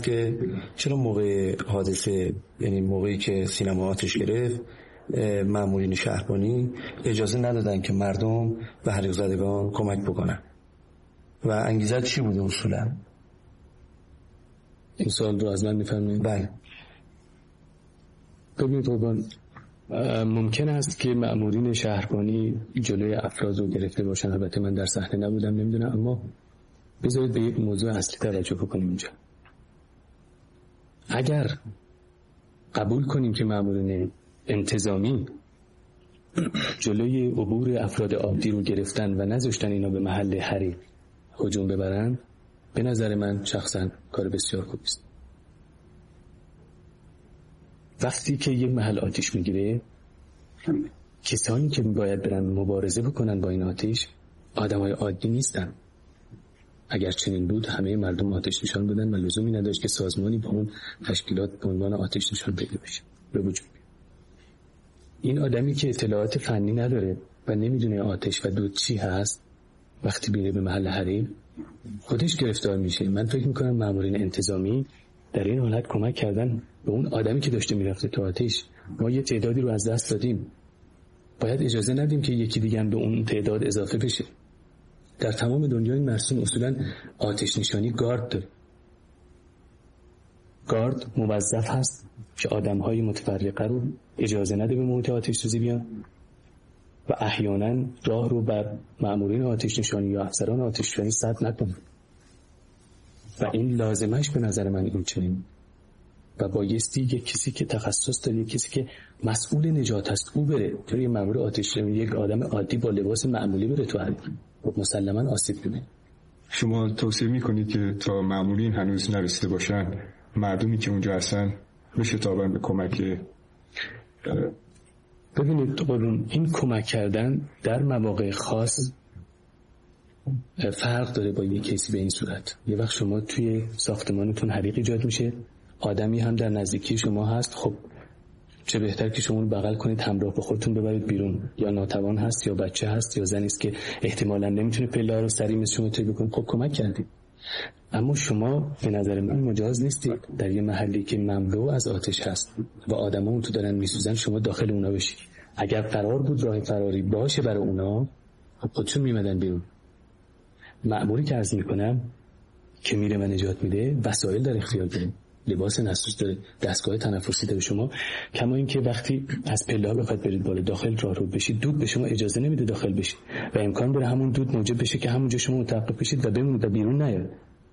که چرا موقع حادثه، یعنی موقعی که سینما آتش گرفت، مامورین شهربانی اجازه ندادن که مردم به حریق زدگان کمک بکنن و انگیزه چی بوده اصولا؟ این سوال رو از من میفرمایید؟ بله. ببینید قربان، ممکن است که مامورین شهربانی جلوی افراد رو گرفته باشن. البته من در صحنه نبودم، نمیدونم، اما بذارید به یک موضوع اصلی توجه بکنیم اینجا. اگر قبول کنیم که مامورین انتظامی جلوی عبور افراد عادی رو گرفتن و نذاشتن اینا به محل حریق هجوم ببرن، به نظر من شخصا کار بسیار خوبی است. وقتی که یک محل آتش میگیره، کسانی که باید برن مبارزه بکنن با این آتش آدمای عادی نیستن. اگر چنین بود همه مردم آتش نشان بودن و لزومی نداشت که سازمانی با اون تشکیلات به عنوان آتش نشان بده بشه به وجود. این آدمی که اطلاعات فنی نداره و نمیدونه آتش و دود چی هست، وقتی بیره به محل حریق خودش گرفتار میشه. من فکر میکنم مامورین انتظامی در این حالت کمک کردن به اون آدمی که داشته میرفته تو آتش. ما یه تعدادی رو از دست دادیم، باید اجازه ندیم که یکی دیگه هم به اون تعداد اضافه بشه. در تمام دنیای مرسوم اصولا آتش نشانی گارد داره. گارد موظف هست که آدم‌های متفرقه رو اجازه نده به محیط آتش سوزی بیان و احیانا راه رو بر مامورین آتش نشانی یا افسران آتش نشانی سد نکنه. و این لازمش به نظر من این چنین و بایستی یک کسی که تخصص داره، یک کسی که مسئول نجات است، او بره. چرا یه مامور آتش نشانی یک آدم عادی با لباس معمولی بره تو حریق؟ مسلماً آسیب ببینه. شما توصیه میکنید که تا مامورین هنوز نرسیده باشن، مردمی که اونجا هستن بشتابن به کمک؟ ببینید قرون، این کمک کردن در مواقع خاص فرق داره با یک کسی به این صورت. یه وقت شما توی ساختمانتون حریق ایجاد میشه، آدمی هم در نزدیکی شما هست، خب چه بهتر که شما رو بغل کنید، همراه با خودتون ببرید بیرون. یا ناتوان هست، یا بچه هست، یا زنی است که احتمالاً نمیتونه پله رو سریع مثل شما طی بکنه، خب کمک کردید. اما شما به نظر من مجاز نیستید در یه محلی که مملو از آتش هست و آدما اون تو دارن میسوزن شما داخل اونا بشید. اگر قرار بود راه فراری باشه برای اونا، خب خودشون میمدن بیرون. مأموری که عرض میکنم که میره و نجات میده، وسایل در اختیار داره، لباس نسوز داره، دستگاه تنفسی داره. شما کما این که وقتی از پله بخواد برید بالا داخل راه رو بشید، دود به شما اجازه نمیده داخل بشید و امکان داره همون دود موجب بشه که همونجا شما متوقف بشید و بمونید و بیرون نیاید.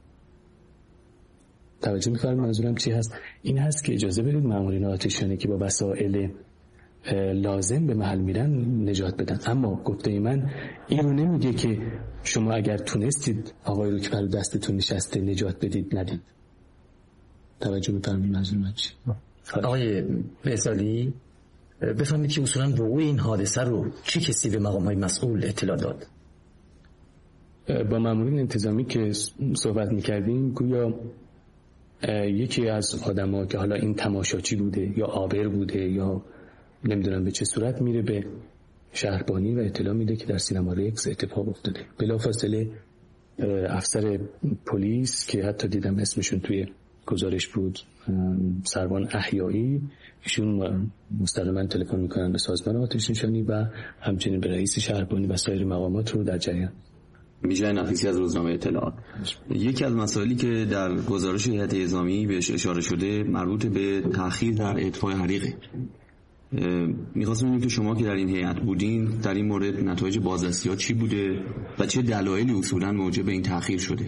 توجه می‌فرمایید منظورم چی هست؟ این هست که اجازه بدید مامورین آتش‌نشانی که با وسایل لازم به محل میرن نجات بدن. اما گفته من اینو نمیگه که شما اگر تونستید آقای رو که پر دستتون نشسته نجات بدید ندید. توجه می‌فرمایید منظورم چی؟ آقای فیصلی، بفهمید که اصولاً وقوع این حادثه رو چه کسی به مقام‌های مسئول اطلاع داد؟ با مامورین انتظامی که صحبت می‌کردیم، گویا یکی از آدم‌ها که حالا این تماشاچی بوده یا عابر بوده یا نمیدونم به چه صورت، میره به شهربانی و اطلاع میده که در سینما رکس اتفاق افتاده. بلافاصله افسر پلیس که حتی دیدم اسمشون توی گزارش بود، سروان احیایی، ایشون مستقیما تلفن میکنن به سازمان آتش نشانی و همچنین به رئیس شهربانی و سایر مقامات رو در جریان. میجای نفیسی از روزنامه اطلاعات. یکی از مسائلی که در گزارش هیئت انتظامی بهش اشاره شده مربوط به تأخیر در اطفاء حریقه. می‌خواستم ببینم که شما که در این هیئت بودین در این مورد نتایج بازرسی‌ها چی بوده و چه دلایلی اصولاً موجب این تأخیر شده؟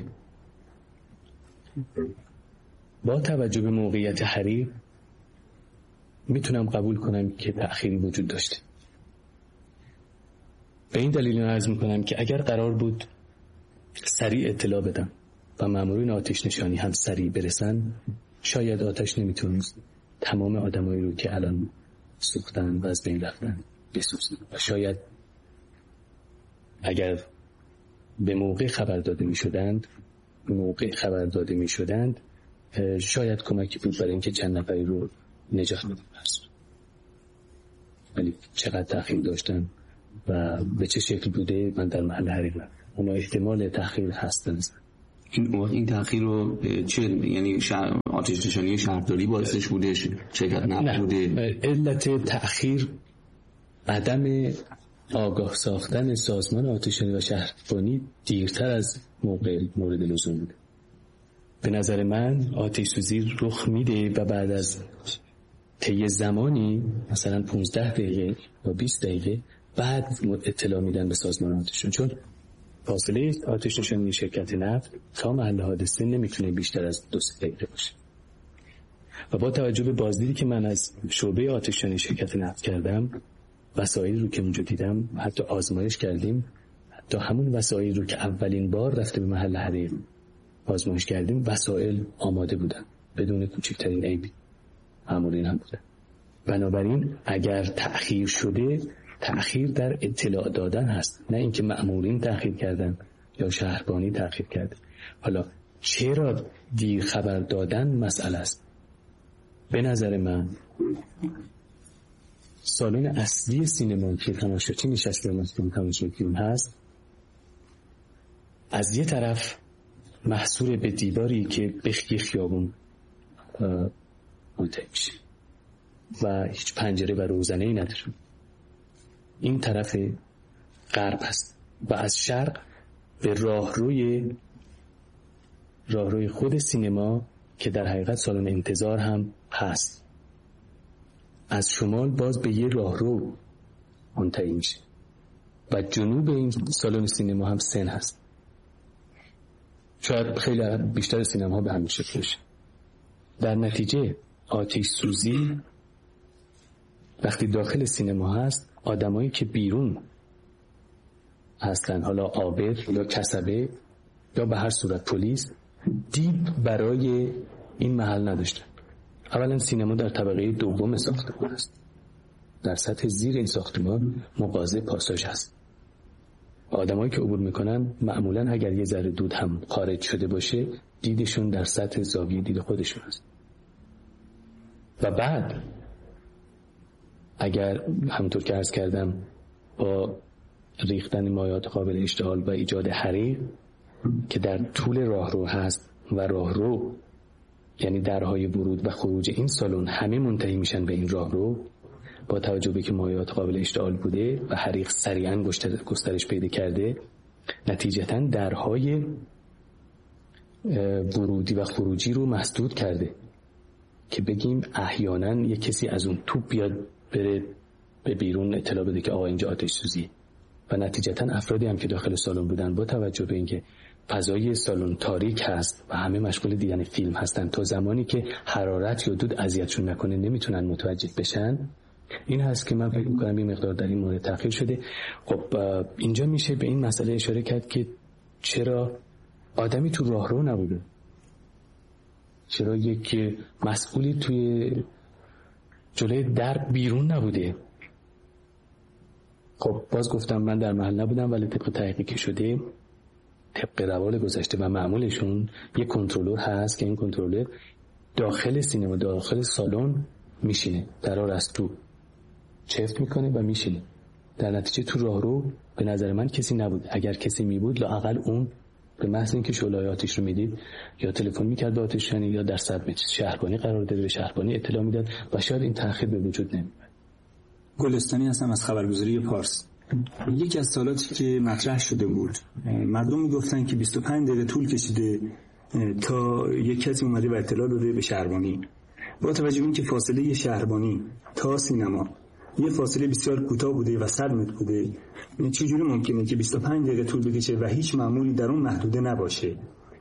با توجه به موقعیت حریق میتونم قبول کنم که تأخیری وجود داشته. به این دلیل عرض میکنم که اگر قرار بود سریع اطلاع بدم و مامورین آتش نشانی هم سریع برسن، شاید آتش نمیتونست تمام آدمایی رو که الان سوختن و از بین رفتن بسوزن و شاید اگر به موقع خبر داده می شدند شاید کمکی بود برای اینکه چند نفری رو نجات بدن. ولی چقدر تأخیر داشتن و به چه شکل بوده من در محل حریق اونا احتمال تأخیر هستن. این تأخیر رو چه یعنی آتش نشانی شهرداری باعثش بوده، شرکت نفت بوده؟ علت تأخیر عدم آگاه ساختن سازمان آتش‌نشانی و شهربانی دیرتر از موقع مورد لزوم بوده. به نظر من آتش سوزی رخ میده و بعد از طی زمانی مثلا 15 دقیقه یا 20 دقیقه بعد اطلاع میدن به سازمان آتش‌نشانی، چون فاصله آتش نشانی شرکت نفت تا محل حادثه نمیتونه بیشتر از 2 دقیقه باشه. و با توجه به بازدیدی که من از شعبه آتش نشانی شرکت نفت کردم، وسایلی رو که اونجا دیدم، حتی آزمایش کردیم، حتی همون وسایلی رو که اولین بار رفته به محل حریق آزمایش کردیم، وسایل آماده بودن بدون کوچکترین عیبی، مامورین هم بودن. بنابراین اگر تأخیر شده، تأخیر در اطلاع دادن هست، نه اینکه مأمورین تأخیر کردن یا شهربانی تأخیر کرده. حالا چرا دیر خبر دادن مسئله است. به نظر من سالن اصلی سینما که تماشاچی نشسته و تماشای فیلم هست، از یه طرف محصور به دیواری که بخی خیابون منتهی میشه و هیچ پنجره و روزنه‌ای نداره. این طرف غرب است و از شرق به راهروی خود سینما که در حقیقت سالن انتظار هم هست، از شمال باز به یه راهرو منتهی میشه و جنوب این سالن سینما هم سن هست. شاید خیلی بیشتر سینما به همین شکل بشه. در نتیجه آتش سوزی وقتی داخل سینما هست، آدمایی که بیرون هستن، حالا عابر یا کسبه یا به هر صورت پلیس، دید برای این محل نداشتن. اولا سینما در طبقه دوم ساختمان است. در سطح زیر این ساختمان مغازه پاساژ هست. آدمایی که عبور میکنن معمولا اگر یه ذره دود هم خارج شده باشه، دیدشون در سطح زاویه دید خودشون است. و بعد اگر همونطور که عرض کردم با ریختن مایعات قابل اشتعال و ایجاد حریق که در طول راهرو هست و راهرو یعنی درهای ورود و خروج این سالن همه منتهی میشن به این راهرو، با توجه به که مایعات قابل اشتعال بوده و حریق سریعا گسترش پیدا کرده، نتیجتاً درهای ورودی و خروجی رو مسدود کرده که بگیم احیانا یک کسی از اون توپ بیاد بره به بیرون اطلاع بده که آقا اینجا آتش سوزی. و نتیجتاً افرادی هم که داخل سالن بودن با توجه به اینکه فضای سالن تاریک هست و همه مشغول دیدن فیلم هستن، تا زمانی که حرارت یا دود اذیتشون نکنه نمیتونن متوجه بشن. این هست که من فکر می‌کنم این مقدار در این مورد تأخیر شده. خب اینجا میشه به این مسئله اشاره کرد که چرا آدمی تو راهرو نبوده، چرا یک مسئولی توی جلوی در بیرون نبوده. خب باز گفتم من در محل نبودم، ولی طبق تحقیقی که شده، طبق روال گذشته و معمولشون، یک کنترلور هست که این کنترلور داخل سینما، داخل سالن میشینه، درار از تو چفت میکنه و میشینه. در نتیجه تو راهرو به نظر من کسی نبود. اگر کسی میبود لااقل اون به محض اینکه شعله آتش رو میدید یا تلفن میکرد به آتش‌نشانی یا در صدمه شهربانی قرار داده، به شهربانی اطلاع میداد و شاید این تأخیر به وجود نمیاد. گلستانی هستم از خبرگزاری پارس. یکی از سوالاتی که مطرح شده بود، مردم میگفتن که 25 دقیقه طول کشیده تا یک کسی اومده و اطلاع داده به شهربانی. با توجه به اینکه فاصله شهربانی تا سینما یه فاصله بسیار کوتاه بوده و 100 متر بوده، چجوری ممکنه که 25 دقیقه طول بکشه و هیچ مأموری در اون محدوده نباشه؟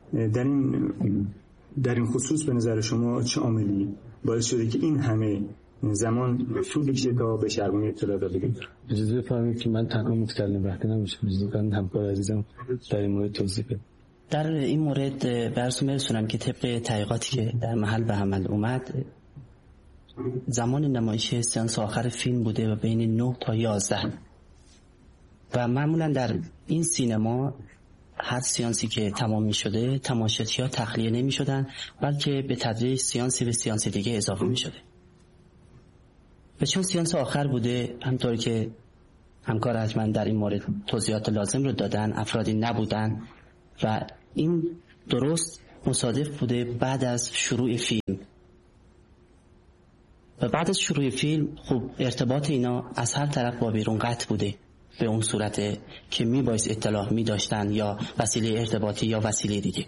در این خصوص به نظر شما چه عاملی باعث شده که این همه زمان طول بکشه تا به شهربانی اطلاع داده بشه؟ اجازه بفرمایید که من تنها متکلم وقتی نمیشه، اجازه کنید همکار عزیزم در این مورد توضیح بده. در این مورد براتون برسونم که طبق تحقیقاتی که در محل به عمل اومد، زمان نمایش سیانس آخر فیلم بوده و بین 9 تا 11 و معمولا در این سینما هر سیانسی که تمام می شده تماشاچی‌ها تخلیه نمی شدن، بلکه به تدریج سیانسی به سیانس دیگه اضافه می شده. و چون سیانس آخر بوده، همطوری که همکار حتما در این مورد توضیحات لازم رو دادن، افرادی نبودن و این درست مصادف بوده بعد از شروع فیلم. و بعد از شروع فیلم خب ارتباط اینا از هر طرف با بیرون قطع بوده، به اون صورته که میبایست اطلاع میداشتن یا وسیله ارتباطی یا وسیله دیگه.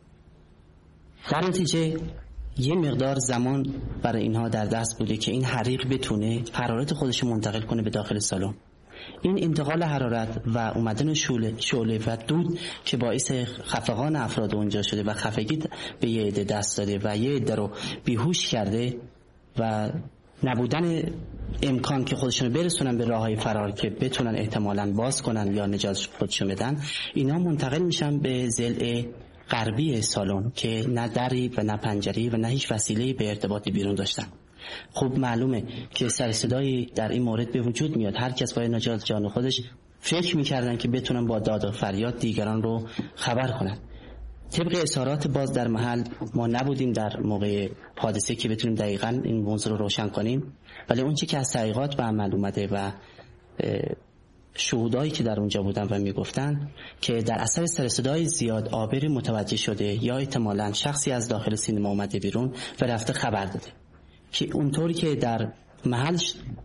در نتیجه یه مقدار زمان برای اینها در دست بوده که این حریق بتونه حرارت خودش منتقل کنه به داخل سالن. این انتقال حرارت و اومدن شعله و دود که باعث خفقان افراد اونجا شده و خفگی به یه عده دست داده و یه عده رو بیهوش کرده و نبودن امکان که خودشون برسونن به راههای فرار که بتونن احتمالاً باز کنن یا نجات خودشون بدن، اینا منتقل میشن به ضلع غربی سالن که نه دری و نه پنجری و نه هیچ وسیله‌ای به ارتباط بیرون داشتن. خوب معلومه که سر صدایی در این مورد به وجود میاد. هر کس برای نجات جان خودش فکر میکردن که بتونن با داد و فریاد دیگران رو خبر کنن. طبق اظهارات باز در محل ما نبودیم در موقع حادثه که بتونیم دقیقاً این موضوع رو روشن کنیم، ولی اون چی که از تحقیقات به عمل اومده و شهودایی که در اونجا بودن و میگفتن که در اثر سر صدای زیاد آبری متوجه شده یا احتمالاً شخصی از داخل سینما اومده بیرون و رفته خبر داده، که اونطوری که در محل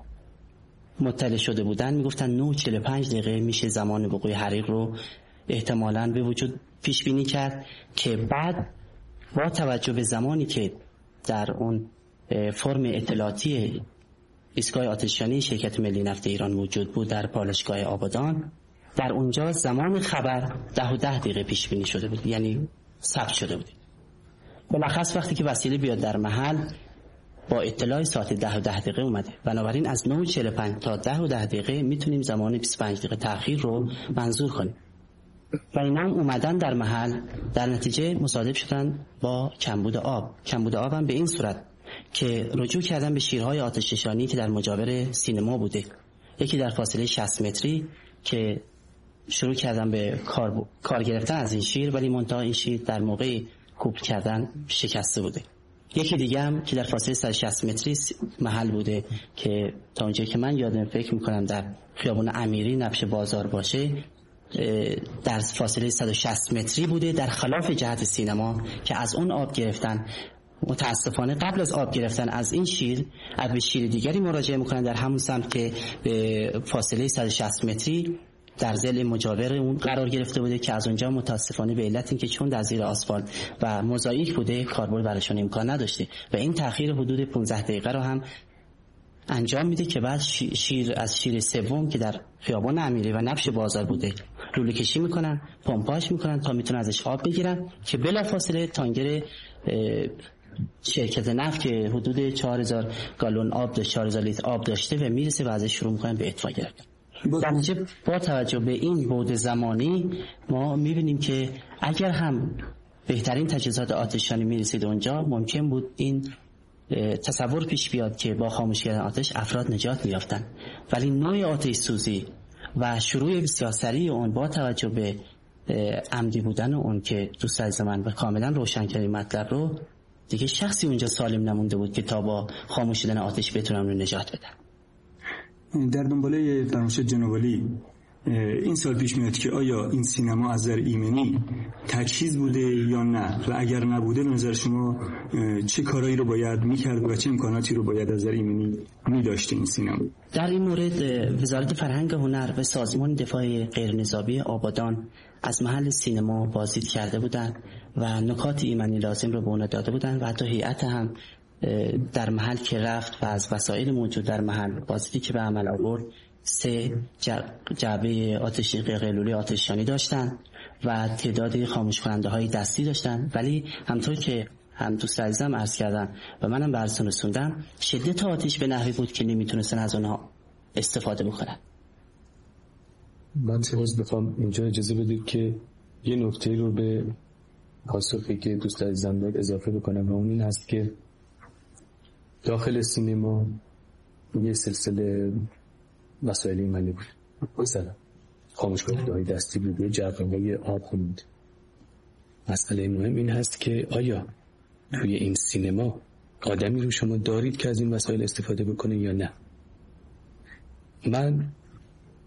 مطلع شده بودن میگفتن 9:45 دقیقه میشه زمان وقوع حریق رو احتمالاً به وجود پیش بینی کرد، که بعد با توجه به زمانی که در اون فرم اطلاعاتی ایستگاه آتش‌نشانی شرکت ملی نفت ایران موجود بود در پالایشگاه آبادان، در اونجا زمان خبر 10 دقیقه پیش بینی شده بود، یعنی ثبت شده بود. بالاخص وقتی که وسیله بیاد در محل با اطلاع ساعت 10 دقیقه اومده، بنابراین از 9:45 تا 10 دقیقه میتونیم زمان 25 دقیقه تأخیر رو منظور کنیم. و اینا هم اومدن در محل، در نتیجه مصادف شدن با کمبود آب. کمبود آب هم به این صورت که رجوع کردن به شیرهای آتش‌نشانی که در مجاور سینما بوده، یکی در فاصله 60 متری که شروع کردن به کار گرفتن از این شیر، ولی منتها این شیر در موقع کوبل کردن شکسته بوده. یکی دیگه هم که در فاصله 160 متری محل بوده که تا اونجایی که من یادم فکر میکنم در خیابان امیری نبش بازار باشه، در فاصله 160 متری بوده در خلاف جهت سینما که از اون آب گرفتن. متاسفانه قبل از آب گرفتن از این شیر به شیر دیگری مراجعه میکنن در همون سمت که به فاصله 160 متری در ضلع مجاور اون قرار گرفته بوده، که از اونجا متاسفانه به علت اینکه چون در زیر آسفالت و موزاییک بوده کاربرد براشون امکان نداشته و این تأخیر حدود 15 دقیقه رو هم انجام میده که بعد از شیر سوم که در خیابان امیری و نبش بازار بوده لوله کشی میکنن، پمپاژ میکنن تا میتونن ازش آب بگیرن، که بلافاصله تانگر شرکت نفت که حدود 4000 گالون آب داشت، 4000 لیتر آب داشته و میرسه و ازش شروع میکنن به اطفاء گرفتن. در نتیجه با توجه به این بعد زمانی ما میبینیم که اگر هم بهترین تجهیزات آتش‌نشانی میرسید اونجا، ممکن بود این تصور پیش بیاد که با خاموش کردن آتش افراد نجات میافتن، ولی نوع آتش سوزی و شروع بسیار سریع اون با توجه به عمدی بودن اون که دوست عزیز من و کاملا روشن کردن مطلب رو، دیگه شخصی اونجا سالم نمونده بود که تا با خاموش شدن آتش بتونن رو نجات بدن. در دنباله فرمایش جناب عالی این سال پیش میاد که آیا این سینما از نظر ایمنی تجهیز بوده یا نه، و اگر نبوده به نظر شما چه کارهایی رو باید میکرد و چه امکاناتی رو باید از نظر ایمنی میداشته این سینما؟ در این مورد وزارت فرهنگ و هنر و سازمان دفاع غیرنظامی آبادان از محل سینما بازدید کرده بودند و نکات ایمنی لازم رو به اون داده بودند و حتی هیئت هم در محل که رفت و از وسایل موجود در محل بازدیدی که به عمل آورد 3 جعبه آتش قلوله آتش‌نشانی داشتن و تعدادی خاموش کننده های دستی داشتن، ولی همطور که هم دوست عزیزم عرض کردن و منم براتون رسوندم، شدت آتش به نحوی بود که نمیتونستن از اونها استفاده بکنن. من سپاس بخوام اینجا اجازه بدید که یه نکته رو به پاسخی که دوست عزیزم داد اضافه بکنم و اون این هست که داخل سینما یه سلسله مسائل ایمنی بود. مثلا خاموش کننده‌های دستی بود، جرقه‌های آب بود. مسئله مهم این هست که آیا توی این سینما آدمی رو شما دارید که از این مسائل استفاده بکنه یا نه؟ من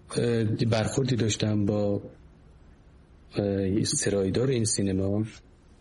برخوردی داشتم با سرایدار این سینما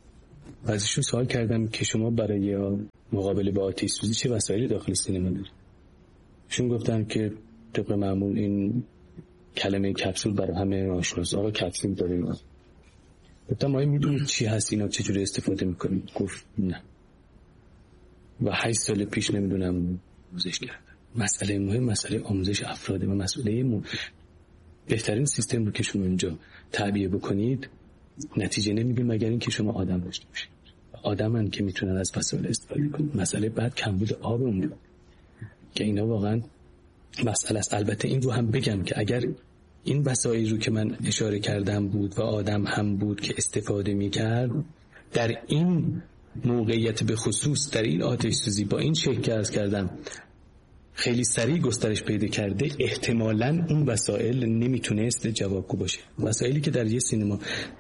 ازشون سوال کردم که شما برای مقابله با آتش سوزی چه وسایلی داخل سینما دارید؟ شون گفتن که طبق معمول این کلمه کپسول برای همه آشناست. آقا کپسول داریم. گفتم آیا میدونید چی هست اینا چجوری استفاده میکنید؟ گفت نه. و 8 سال پیش نمیدونم آموزش کردم. مسئله مهم مسئله آموزش افراده و مسئله بهترین سیستم رو که شما اینجا تعبیه بکنید نتیجه نمیگه مگر اینکه شما آدم داشته باشید. آدمن که میتونن از وسایل استفاده کنن. مسئله بعد کمبود آب اونجا که اینا واقعا مسئله است. البته این رو هم بگم که اگر این وسایل رو که من اشاره کردم بود و آدم هم بود که استفاده میکرد در این موقعیت به خصوص در این آتش سوزی با این شکل که عرض کردم خیلی سریع گسترش پیدا کرده احتمالاً اون وسایل نمیتونست جوابگو باشه. وسایلی که در یه سینما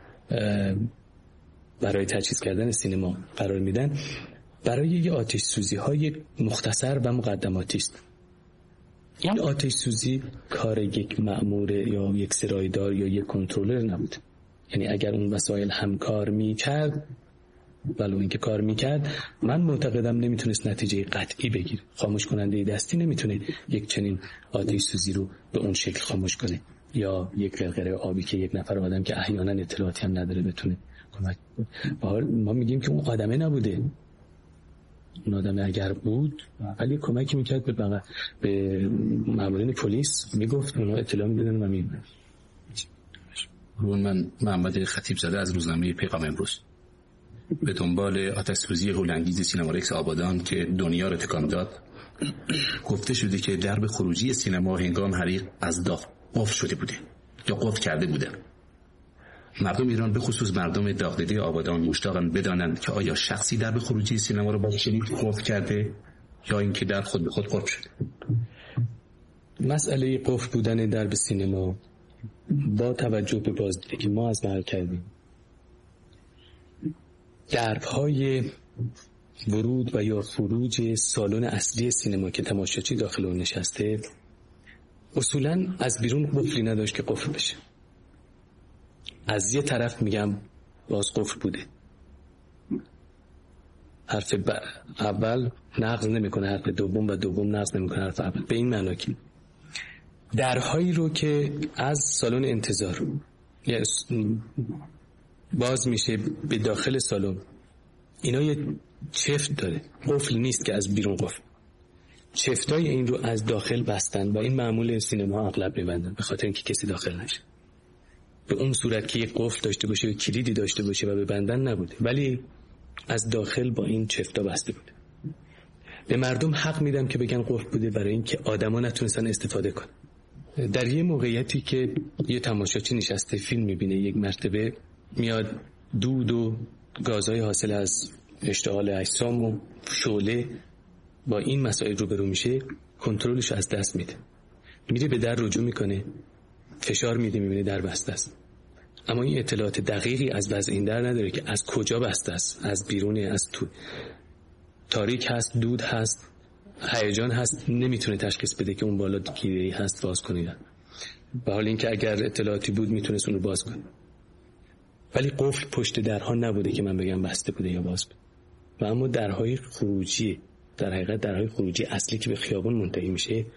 برای تجهیز کردن سینما قرار میدن برای یه آتش سوزی های مختصر و مقدماتی است. این آتش سوزی کار یک مأمور یا یک سرایدار یا یک کنترلر نبود. یعنی اگر اون وسایل هم کار میکرد ولو اینکه کار میکرد من معتقدم نمیتونست نتیجه قطعی بگیره. خاموش کننده دستی نمیتونه یک چنین آتش سوزی رو به اون شکل خاموش کنه یا یک قرقره آبی که یک نفر آدم که احیانا اطلاعاتی هم نداره بتونه کمک کنه. ما میگیم که اون آدمه نبوده. اون آدمه اگر بود ولی کمکی میکرد به مامورین پلیس میگفت اونا اطلاع میدادن و میدن. من محمد خطیب زاده از روزنامه پیغام امروز. به دنبال آتش‌سوزی هول‌انگیز سینما رکس آبادان که دنیا رو تکان داد گفته شده که درب خروجی سینما هنگام حریق از داخل قفل شده بوده یا قفل کرده بوده. مردم ایران به خصوص مردم داغدیده آبادان مشتاقن بدانند که آیا شخصی درب خروجی سینما رو با شدید قفل کرده یا اینکه در خود به خود قفل شده. مسئله قفل بودن درب سینما با توجه به بازدیدی که ما از محل کردیم درب‌های ورود و یا خروج سالن اصلی سینما که تماشاچی داخل اون نشسته اصولاً از بیرون قفلی نداشت که قفل بشه. از یه طرف میگم باز قفل بوده. حرف اول نقض نمیکنه حرف دوم و دوم نقض نمیکنه حرف اول. به این معنی که درهایی رو که از سالن انتظار باز میشه به داخل سالن اینا یه چفت داره. قفل نیست که از بیرون قفل. چفتای این رو از داخل بستن و این معمول سینما اغلب میبندن به خاطر اینکه کسی داخل نشه. به اون صورت که یک قفل داشته باشه و کلیدی داشته باشه و ببندن نبوده ولی از داخل با این چفتا بسته بوده. به مردم حق میدم که بگن قفل بوده برای اینکه آدما نتونستن استفاده کنن. در یه موقعیتی که یه تماشاچی نشسته فیلم میبینه یک مرتبه میاد دود و گازهای حاصل از اشتعال اجسام و شعله با این مسائل روبرو میشه کنترلش از دست میده. میره به در رجوع میکنه فشار میده میبینه در بسته است. اما این اطلاعات دقیقی از وضع این در نداره که از کجا بسته است. از بیرونه از تو تاریک هست دود هست هیجان هست نمیتونه تشخیص بده که اون بالا گیره‌ای هست باز کنه. به حال اینکه اگر اطلاعاتی بود میتونست اون رو باز کنه ولی قفل پشت درها نبوده که من بگم بسته بوده یا باز بوده. و اما درهای خروجی در حقیقت درهای خروجی اصلی که به خیابون منتهی میشه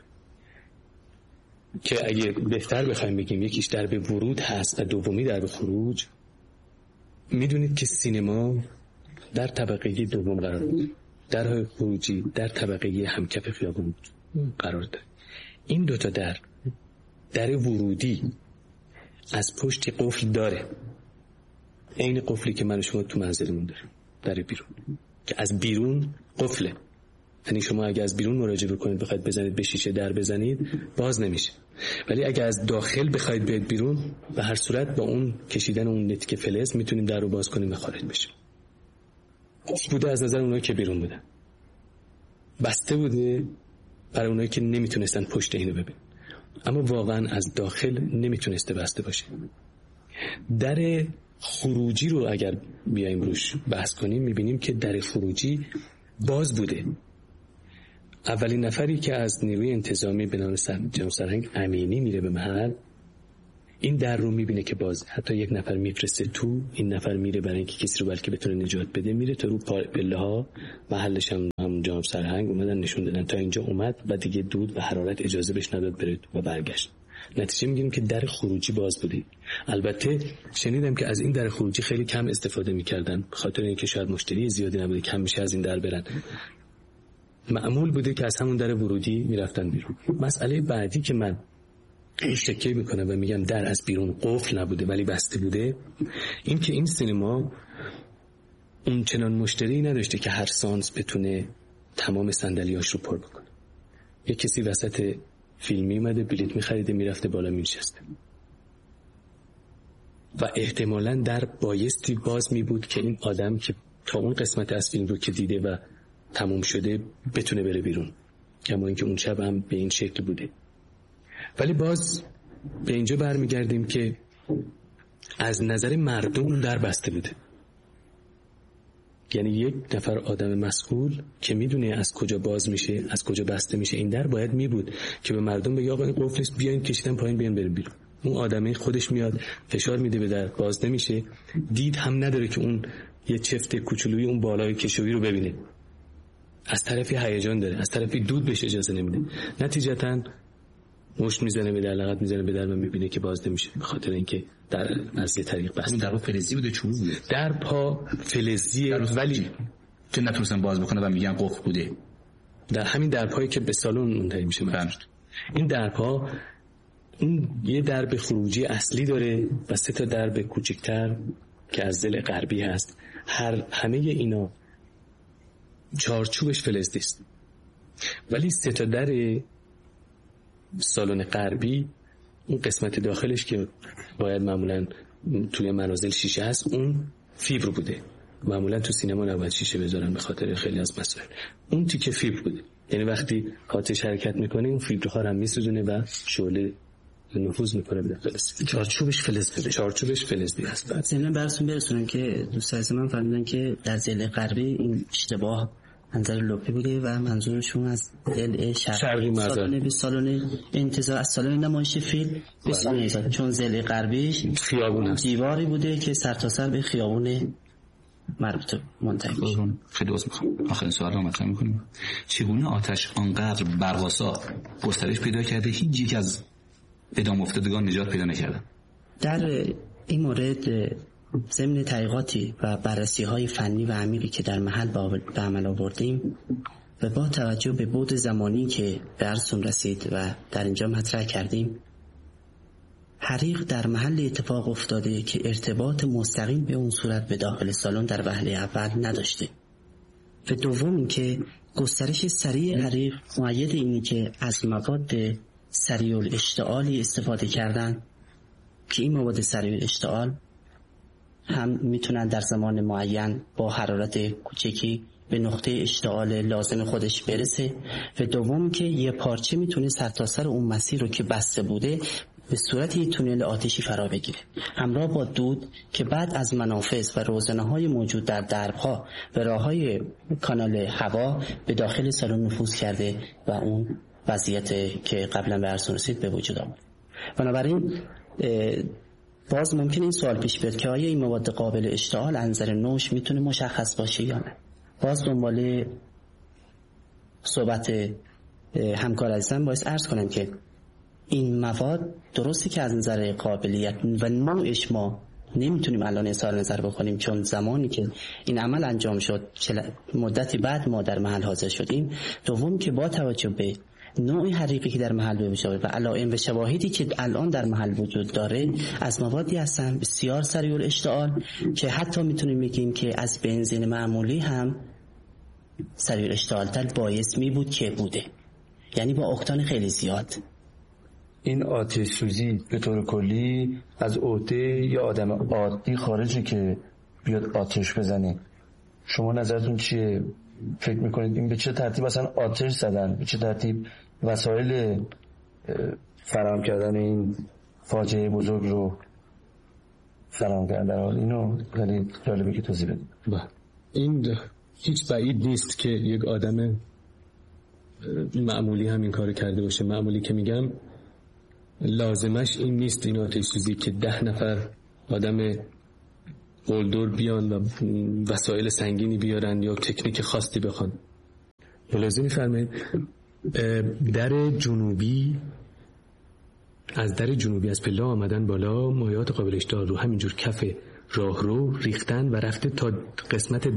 که اگه بهتر بخوایم بگیم یکیش درب ورود هست و دومی درب خروج. میدونید که سینما در طبقه دوم قرار داره. درهای خروجی در طبقه همکف خیابون قرار داره. این دوتا در ورودی از پشت قفل داره. این قفلی که من و شما تو منزلمون داریم در بیرون که از بیرون قفله. یعنی شما اگه از بیرون مراجعه بکنید بخواید بزنید به شیشه در بزنید باز نمیشه ولی اگه از داخل بخواید بیاید بیرون به هر صورت با اون کشیدن اون نتیکه فلز میتونیم در رو باز کنیم و خارج بشیم. قفل بوده از نظر اونایی که بیرون بودن. بسته بوده برای اونایی که نمیتونستن پشت اینو ببینن. اما واقعا از داخل نمیتونسته بسته باشه. در خروجی رو اگر بیایم روش بحث کنیم میبینیم که در خروجی باز بوده. اولین نفری که از نیروی انتظامی به نام جناب سرهنگ امینی میره به محل این در رو میبینه که باز حتی یک نفر میفرسته تو، این نفر میره برای اینکه کسی رو بلکه بتونه نجات بده، میره تا رو پله ها، محلش هم همونجا هم سرهنگ اومدن نشون دادن تا اینجا اومد و دیگه دود و حرارت اجازه بهش نداد بره و برگشت. نتیجه میگیریم که در خروجی باز بوده. البته شنیدم که از این در خروجی خیلی کم استفاده میکردن، به خاطر اینکه شاید مشتری زیادی نبوده، کم میشه از این در برن. معمول بوده که از همون در ورودی میرفتن بیرون. مسئله بعدی که من شکیه میکنم و میگم در از بیرون قفل نبوده ولی بسته بوده، این که این سینما اون چنان مشتری نداشته که هر سانس بتونه تمام صندلیاش رو پر بکنه. یه کسی وسط فیلمی اومده بلیط میخریده میرفته بالا مینشسته و احتمالاً در بایستی باز میبود که این آدم که تا اون قسمت از فیلم رو که دیده و تموم شده بتونه بره بیرون، اما اینکه اون شب هم به این شکل بوده. ولی باز به اینجا برمیگردیم که از نظر مردم در بسته بوده. یعنی یک نفر آدم مسئول که میدونه از کجا باز میشه از کجا بسته میشه این در باید میبود که به مردم بگه آقا این قفل نیست، بیاین کشیدن پایین بیان بریم بیرون. اون آدمه خودش میاد فشار میده به در، باز نمیشه، دید هم نداره که اون یه چفت کوچولوی اون بالای کشویی رو ببینه، از طرفی هیجان داره، از طرفی دود بهش اجازه نمیده، نتیجتاً مشت میزنه به در، لغت میزنه به در و میبینه که باز نمیشه به خاطر اینکه در از یه طریق بسته. در پا فلزی بوده، چوب بوده، در پا فلزیه ولی که نتونستن باز بکنه و میگن قفل بوده. در همین درپایی که به سالن منتهی میشه این درپا این یه درب خروجی اصلی داره و 3 تا درب کوچکتر که از ضلع غربی هست. همه اینا چارچوبش فلزی است، ولی 3 تا در سالن غربی اون قسمت داخلش که باید معمولا توی منازل شیشه هست اون فیبر بوده. معمولا تو سینما نباید شیشه بذارن به خاطر خیلی از مسائل. اون تیکه فیبر بوده، یعنی وقتی آتش حرکت میکنه اون فیبرها رو هم میسوزونه و شعله نفوذ میکنه به داخل سینما. چارچوبش فلز بوده، چارچوبش فلزی هست. بعد ضمن براتون برسونم که دوست من فهمیدن که در ضلع غربی این اشتباه منظر لپی بوده و منظورشون از ضلع شرقی سالن انتظار از سالن نمایش فیلم به سالن، چون ضلع غربیش خیابون است، دیواری بوده که سرتاسر به خیابون مربوط منتهی میشه. خیلی عذر میخوام، آخرین سوال رو مطرح میکنیم. چگونه آتش آنقدر برق‌آسا گسترش پیدا کرده هیچ یک از اعدام افتادگان نجات پیدا نکردن؟ در این مورد ضمن تحقیقاتی و بررسی‌های فنی و عمیقی که در محل به عمل آوردیم و با توجه به بعد زمانی که به عرضتون رسید و در اینجا مطرح کردیم، حریق در محل اتفاق افتاده که ارتباط مستقیم به اون صورت به داخل سالن در وهله اول نداشته و دوم اینکه گسترش سریع حریق مؤید اینی که از مواد سریع الاشتعالی استفاده کردن که این مواد سریع الاشتعال هم میتونن در زمان معین با حرارت کوچکی به نقطه اشتعال لازم خودش برسه و دوم که یه پارچه میتونه سرتاسر اون مسیر رو که بسته بوده به صورت یه تونل آتشی فرا بگیره همراه با دود که بعد از منافذ و روزنه‌های موجود در درب‌ها و راه‌های کانال هوا به داخل سالن نفوذ کرده و اون وضعیت که قبلا به عرض رسید به وجود آمد. بنابراین باز ممکن این سوال پیش بیاد که آیا این مواد قابل اشتعال از نظر نوش میتونه مشخص باشه یا نه. باز دنبال صحبت همکار عزیزم باید عرض کنم که این مواد درسته که از نظر قابلیت و نوعش ما نمیتونیم الان اظهار نظر بکنیم، چون زمانی که این عمل انجام شد مدتی بعد ما در محل حاضر شدیم. دوم که با توجه به نوع حریقی که در محل به وجود و علائم و شواهدی که الان در محل وجود داره از موادی هستن بسیار سریع الاشتعال که حتی میتونیم بگیم که از بنزین معمولی هم سریع الاشتعال‌تر باعث می بود که بوده، یعنی با اکتان خیلی زیاد. این آتش سوزی به طور کلی از عهده یا آدم عادی خارجه که بیاد آتش بزنه. شما نظرتون چیه؟ فکر میکنید این به چه ترتیب اصلا آتش زدن، به چه ترتیب وسایل فراهم کردن این فاجعه بزرگ رو فراهم کردن؟ در حال اینو خیلی جالبه که توضیح بدید. این هیچ بعید نیست که یک آدم معمولی هم این کارو کرده باشه. معمولی که میگم لازمش این نیست این آتش سوزی که 10 نفر آدم قلدر بیان و وسایل سنگینی بیارن یا تکنیک خاصی بخوان. ملاحظه می‌فرمایید در جنوبی از پله آمدن بالا، مایعات قابل اشتعال رو همینجور کف راه رو ریختن و رفته تا قسمت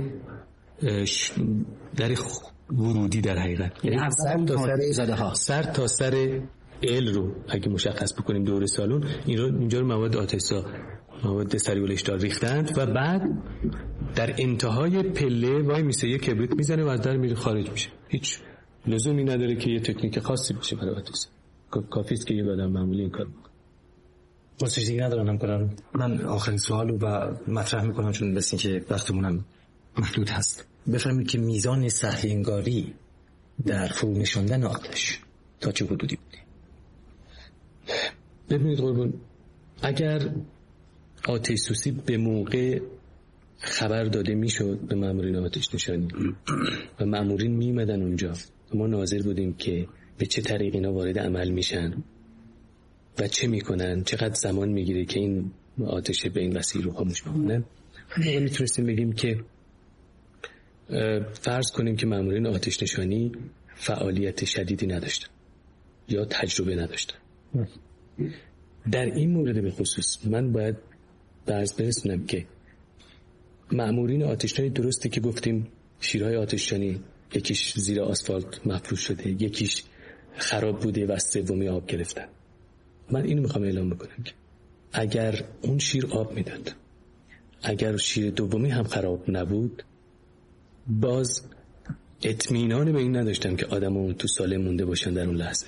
در ورودی در حقیقت، یعنی سر تا سر ال رو اگه مشخص بکنیم دور سالن اینجا رو مواد سریع اشتعال ریختند و بعد در انتهای پله وای میسه یه کبریت میزنه و از در میره خارج میشه. هیچ لزومی نداره که یه تکنیک خاصی باشه برای آتش. کافی است که یه آدم معمولی این کار بکنه. واسه دیگه ندارم کنم. من آخرین سوالو و مطرح میکنم چون بس اینکه وقتمونم محدود هست. بفرمایید که میزان سهل‌انگاری در فرو نشاندن آتش تا چه حدودی بوده؟ ببینید قربان، اگر آتش سوزی به موقع خبر داده میشد به مامورین آتش نشانی و مامورین میمدن اونجا، ما ناظر بودیم که به چه طریق اینا وارد عمل میشن و چه میکنن، چقدر زمان میگیره که این آتش به این وسیله رو خاموش بکنن، میتونستیم بگیم که فرض کنیم که مامورین آتش نشانی فعالیت شدیدی نداشتن یا تجربه نداشتن. در این مورد به خصوص من باید برز برسونم که مامورین آتش‌نشانی درسته که گفتیم شیرهای آتش‌نشانی یکیش زیر آسفالت مفروش شده، یکیش خراب بوده و سومی آب گرفتن. من اینو میخوام اعلام بکنم که اگر اون شیر آب میداد، اگر شیر دومی هم خراب نبود، باز اطمینان به این نداشتم که آدم‌ها تو سالم مونده باشن در اون لحظه.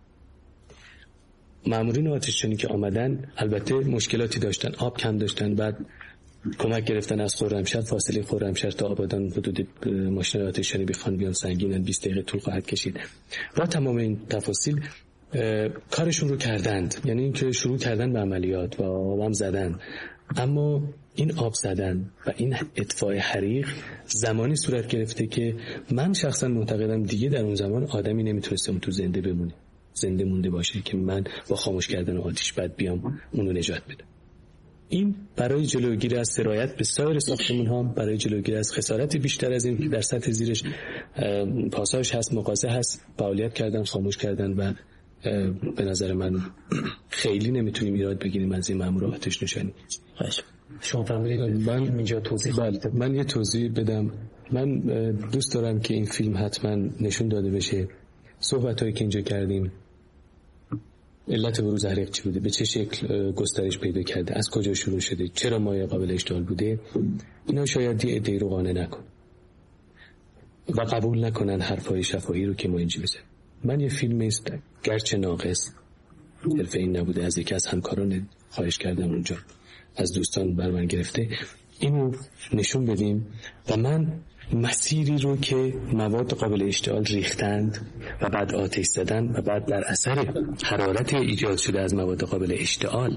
مامورین آتش‌نشانی که آمدن البته مشکلاتی داشتن، آب کم داشتن، بعد کمک گرفتن از خرمشهر، فاصله خرمشهر تا آبادان حدود ماشین آتش‌نشانی بخوان بیان سنگینن 20 دقیقه طول خواهد کشید. با تمام این تفاصیل کارشون رو کردند، یعنی اینکه شروع کردن به عملیات و آبم زدن، اما این آب زدن و این اطفاء حریق زمانی صورت گرفته که من شخصا معتقدم دیگه در اون زمان آدمی نمیتونستم تو زنده مونده باشه که من با خاموش کردن آتش بعد بیام اونو نجات بدم. این برای جلوگیری از سرایت به سایر ساختمون ها، برای جلوگیری از خسارت بیشتر از این که در سطح زیرش پاساژ هست، مقاطع هست، فعالیت کردن، خاموش کردن و به نظر من خیلی نمیتونیم ایراد بگیریم از این مأمور آتش نشانی. شما فرمودید من اینجا توضیح من یه توضیح بدم. من دوست دارم که این فیلم حتما نشون داده بشه صحبتایی که اینجا کردیم، علت بروز حریق چی بوده، به چه شکل گسترش پیدا کرده، از کجا شروع شده، چرا مایع قابل اشتعال بوده، اینا شاید یه عده‌ای رو قانع نکن و قبول نکنن حرفای شفاهی رو که ما اینجا بزنیم. من یه فیلم است گرچه ناقص، حرف این نبوده، از یکی از همکاران خواهش کردم اونجا از دوستان بر من گرفته اینو نشون بدیم و من مسیری رو که مواد قابل اشتعال ریختند و بعد آتش زدن و بعد در اثر حرارت ایجاد شده از مواد قابل اشتعال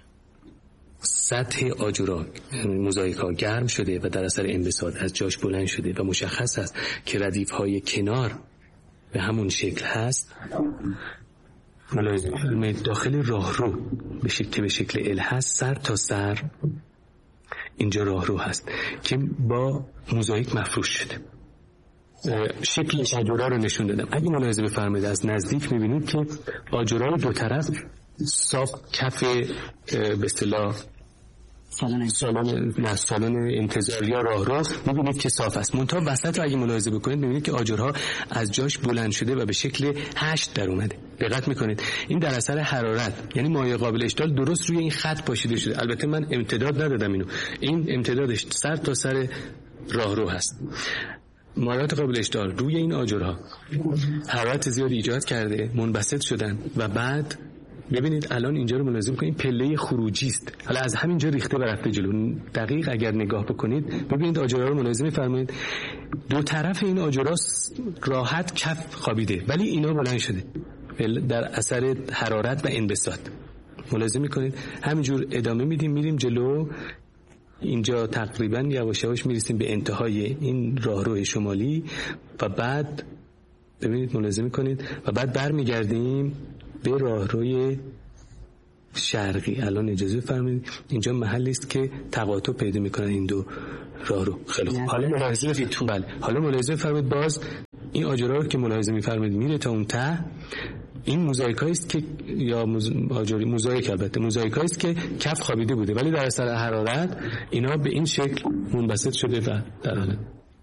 سطح آجرها موزاییک‌ها گرم شده و در اثر انبساط از جاش بلند شده و مشخص است که ردیف‌های کنار به همون شکل هست. داخل راهرو به شکل ال هست، سر تا سر اینجا راهرو هست که با موزاییک مفروش شده. شکل آجرها رو نشون دادم. اگه ملاحظه بفرمایید از نزدیک می‌بینید که آجرها دو طرف صاف کف به اصطلاح سالن انتظار یا راهرو می‌بینید که صاف است. منتها وسط رو اگه ملاحظه بکنید می‌بینید که آجرها از جاش بلند شده و به شکل 8 در اومده. دقت می‌کنید این در اثر حرارت، یعنی مایع قابل اشتعال درست روی این خط پاشیده شده. البته من امتداد ندادم اینو، این امتدادش سر تا سر راهرو هست. مایعات قابل اشتعال روی این آجرها حرارت زیادی ایجاد کرده، منبسط شدن و بعد ببینید الان اینجا رو ملاحظه کنید پله خروجی است. حالا از همینجا ریخته و رفته جلو. دقیق اگر نگاه بکنید ببینید آجرها رو ملاحظه می‌فرمایید دو طرف این آجرها راحت کف خوابیده ولی اینا بلند شده در اثر حرارت و انبساط. ملاحظه می‌کنید همینجور ادامه میریم جلو. اینجا تقریبا یواش یواش میرسیم به انتهای این راهرو شمالی و بعد ببینید ملاحظه می‌کنید و بعد برمیگردیم به راهروی شرقی. الان اجازه بفرمایید اینجا محلی است که تقاطع پیدا میکنن این دو راهرو. خیلی خوب. حالا ملاحظه بفرمایید باز این آجرها رو که ملاحظه میفرمایید میره تا اون ته. این موزاییکایی است که یا موزاییک، البته موزاییکایی است که کف خوابیده بوده ولی در اثر حرارت اینا به این شکل منبسط شده و در حال.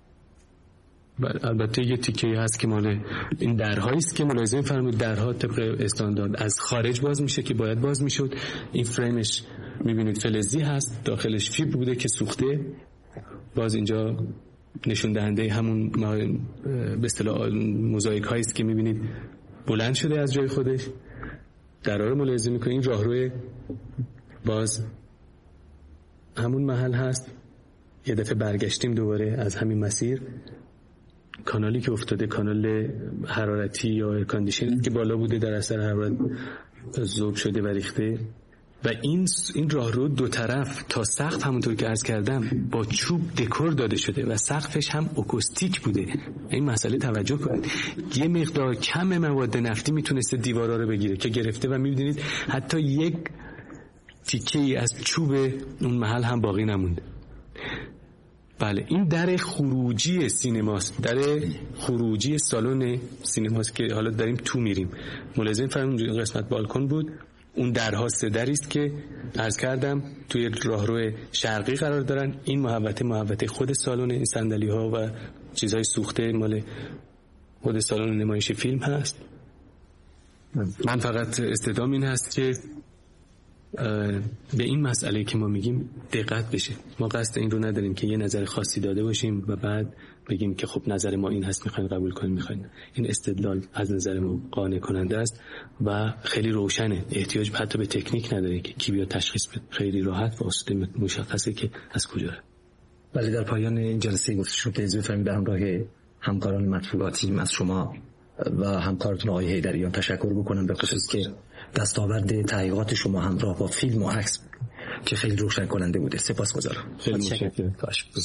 البته یه تیکه‌ای هست که مال این درهایی است که ملاحظه می‌فرمایید درها طبق استاندارد از خارج باز میشه که باید باز میشد. این فرمش می‌بینید فلزی هست، داخلش فیبر بوده که سوخته. باز اینجا نشون دهنده همون به اصطلاح موزاییک هایی است که می‌بینید بلند شده از جای خودش. درها رو ملاحظه می‌کنید. این راهرو باز همون محل هست. یه دفعه برگشتیم دوباره از همین مسیر. کانالی که افتاده کانال حرارتی یا ایر کاندیشن که بالا بوده در اثر حرارت ذوب شده و ریخته. و این راهرو دو طرف تا سقف همونطور که عرض کردم با چوب دکور داده شده و سقفش هم اکوستیک بوده. این مسئله توجه کنید. یه مقدار کم مواد نفتی میتونسته دیوارا رو بگیره که گرفته و میبینید حتی یک تیکه‌ای از چوب اون محل هم باقی نمونده. بله این در خروجی سینماست، در خروجی سالن سینماست که حالا داریم تو میریم. ملاحظه فرمودید قسمت بالکن بود. اون درها سه دری است که عرض کردم توی راهرو شرقی قرار دارن. این محوطه خود سالن، این صندلی‌ها و چیزهای سوخته مال خود سالن نمایش فیلم هست. من فقط استدلالم این هست که به این مسئله که ما میگیم دقت بشه. ما قصد این رو نداریم که یه نظر خاصی داده باشیم و بعد بگیم که خب نظر ما این هست میخواین قبول کنیم میخواین. این استدلال از نظر ما قانع کننده است و خیلی روشنه. احتیاج حتی به تکنیک نداره که کی بیا تشخیص بده. خیلی راحت و آسوده مشخصه که از کجاست. ولی در پایان این جلسه گفتشون که اجازه فرمایید به همراه همکاران مطبوعاتی از شما و همکارتون آقای حیدریان تشکر بکنم به خصوص که دستاورد تحقیقات شما همراه با فیلم و عکس که خیلی روشن کننده بوده. سپاسگزارم. خیلی متشکرم.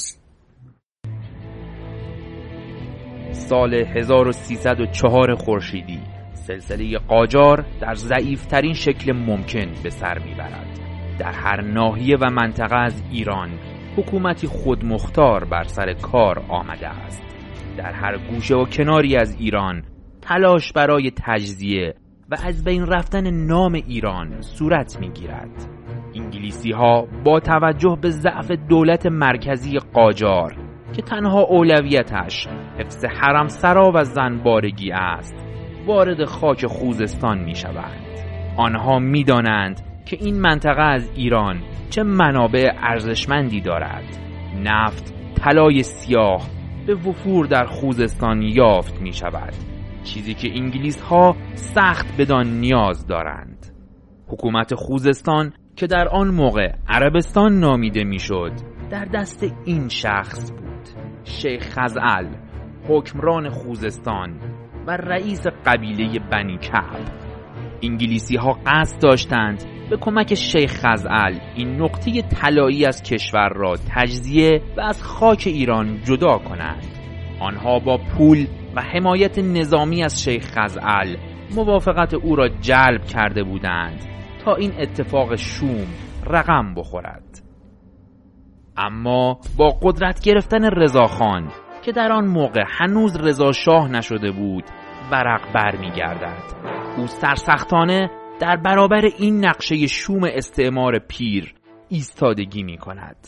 سال 1304 خورشیدی سلسله قاجار در ضعیف‌ترین شکل ممکن به سر می‌برد. در هر ناحیه و منطقه از ایران حکومتی خودمختار بر سر کار آمده است. در هر گوشه و کناری از ایران تلاش برای تجزیه و از بین رفتن نام ایران صورت می‌گیرد. انگلیسی‌ها با توجه به ضعف دولت مرکزی قاجار که تنها اولویتش حفظ حرمسرا و زنبارگی است، وارد خاک خوزستان می‌شوند. آنها می‌دانند که این منطقه از ایران چه منابع ارزشمندی دارد. نفت، طلای سیاه به وفور در خوزستان یافت می‌شود، چیزی که انگلیس‌ها سخت بدان نیاز دارند. حکومت خوزستان که در آن موقع عربستان نامیده میشد در دست این شخص بود، شیخ خزعل، حکمران خوزستان و رئیس قبیله بنی کعب. انگلیسی‌ها قصد داشتند به کمک شیخ خزعل این نقطه طلایی از کشور را تجزیه و از خاک ایران جدا کنند. آنها با پول و حمایت نظامی از شیخ خزعل موافقت او را جلب کرده بودند تا این اتفاق شوم رقم بخورد. اما با قدرت گرفتن رضاخان که در آن موقع هنوز رضا شاه نشده بود ورق برمیگردد. او سرسختانه در برابر این نقشه شوم استعمار پیر ایستادگی می کند.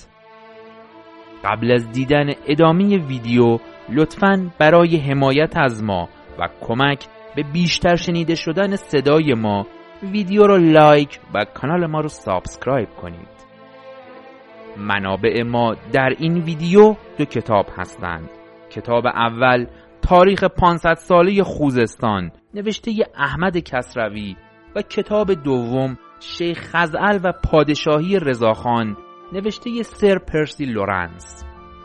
قبل از دیدن ادامه ویدیو لطفاً برای حمایت از ما و کمک به بیشتر شنیده شدن صدای ما ویدیو رو لایک و کانال ما رو سابسکرایب کنید. منابع ما در این ویدیو 2 کتاب هستند. کتاب اول تاریخ 500 ساله خوزستان نوشته احمد کسروی و کتاب دوم شیخ خزعل و پادشاهی رضاخان نوشته سر پرسی لورنس.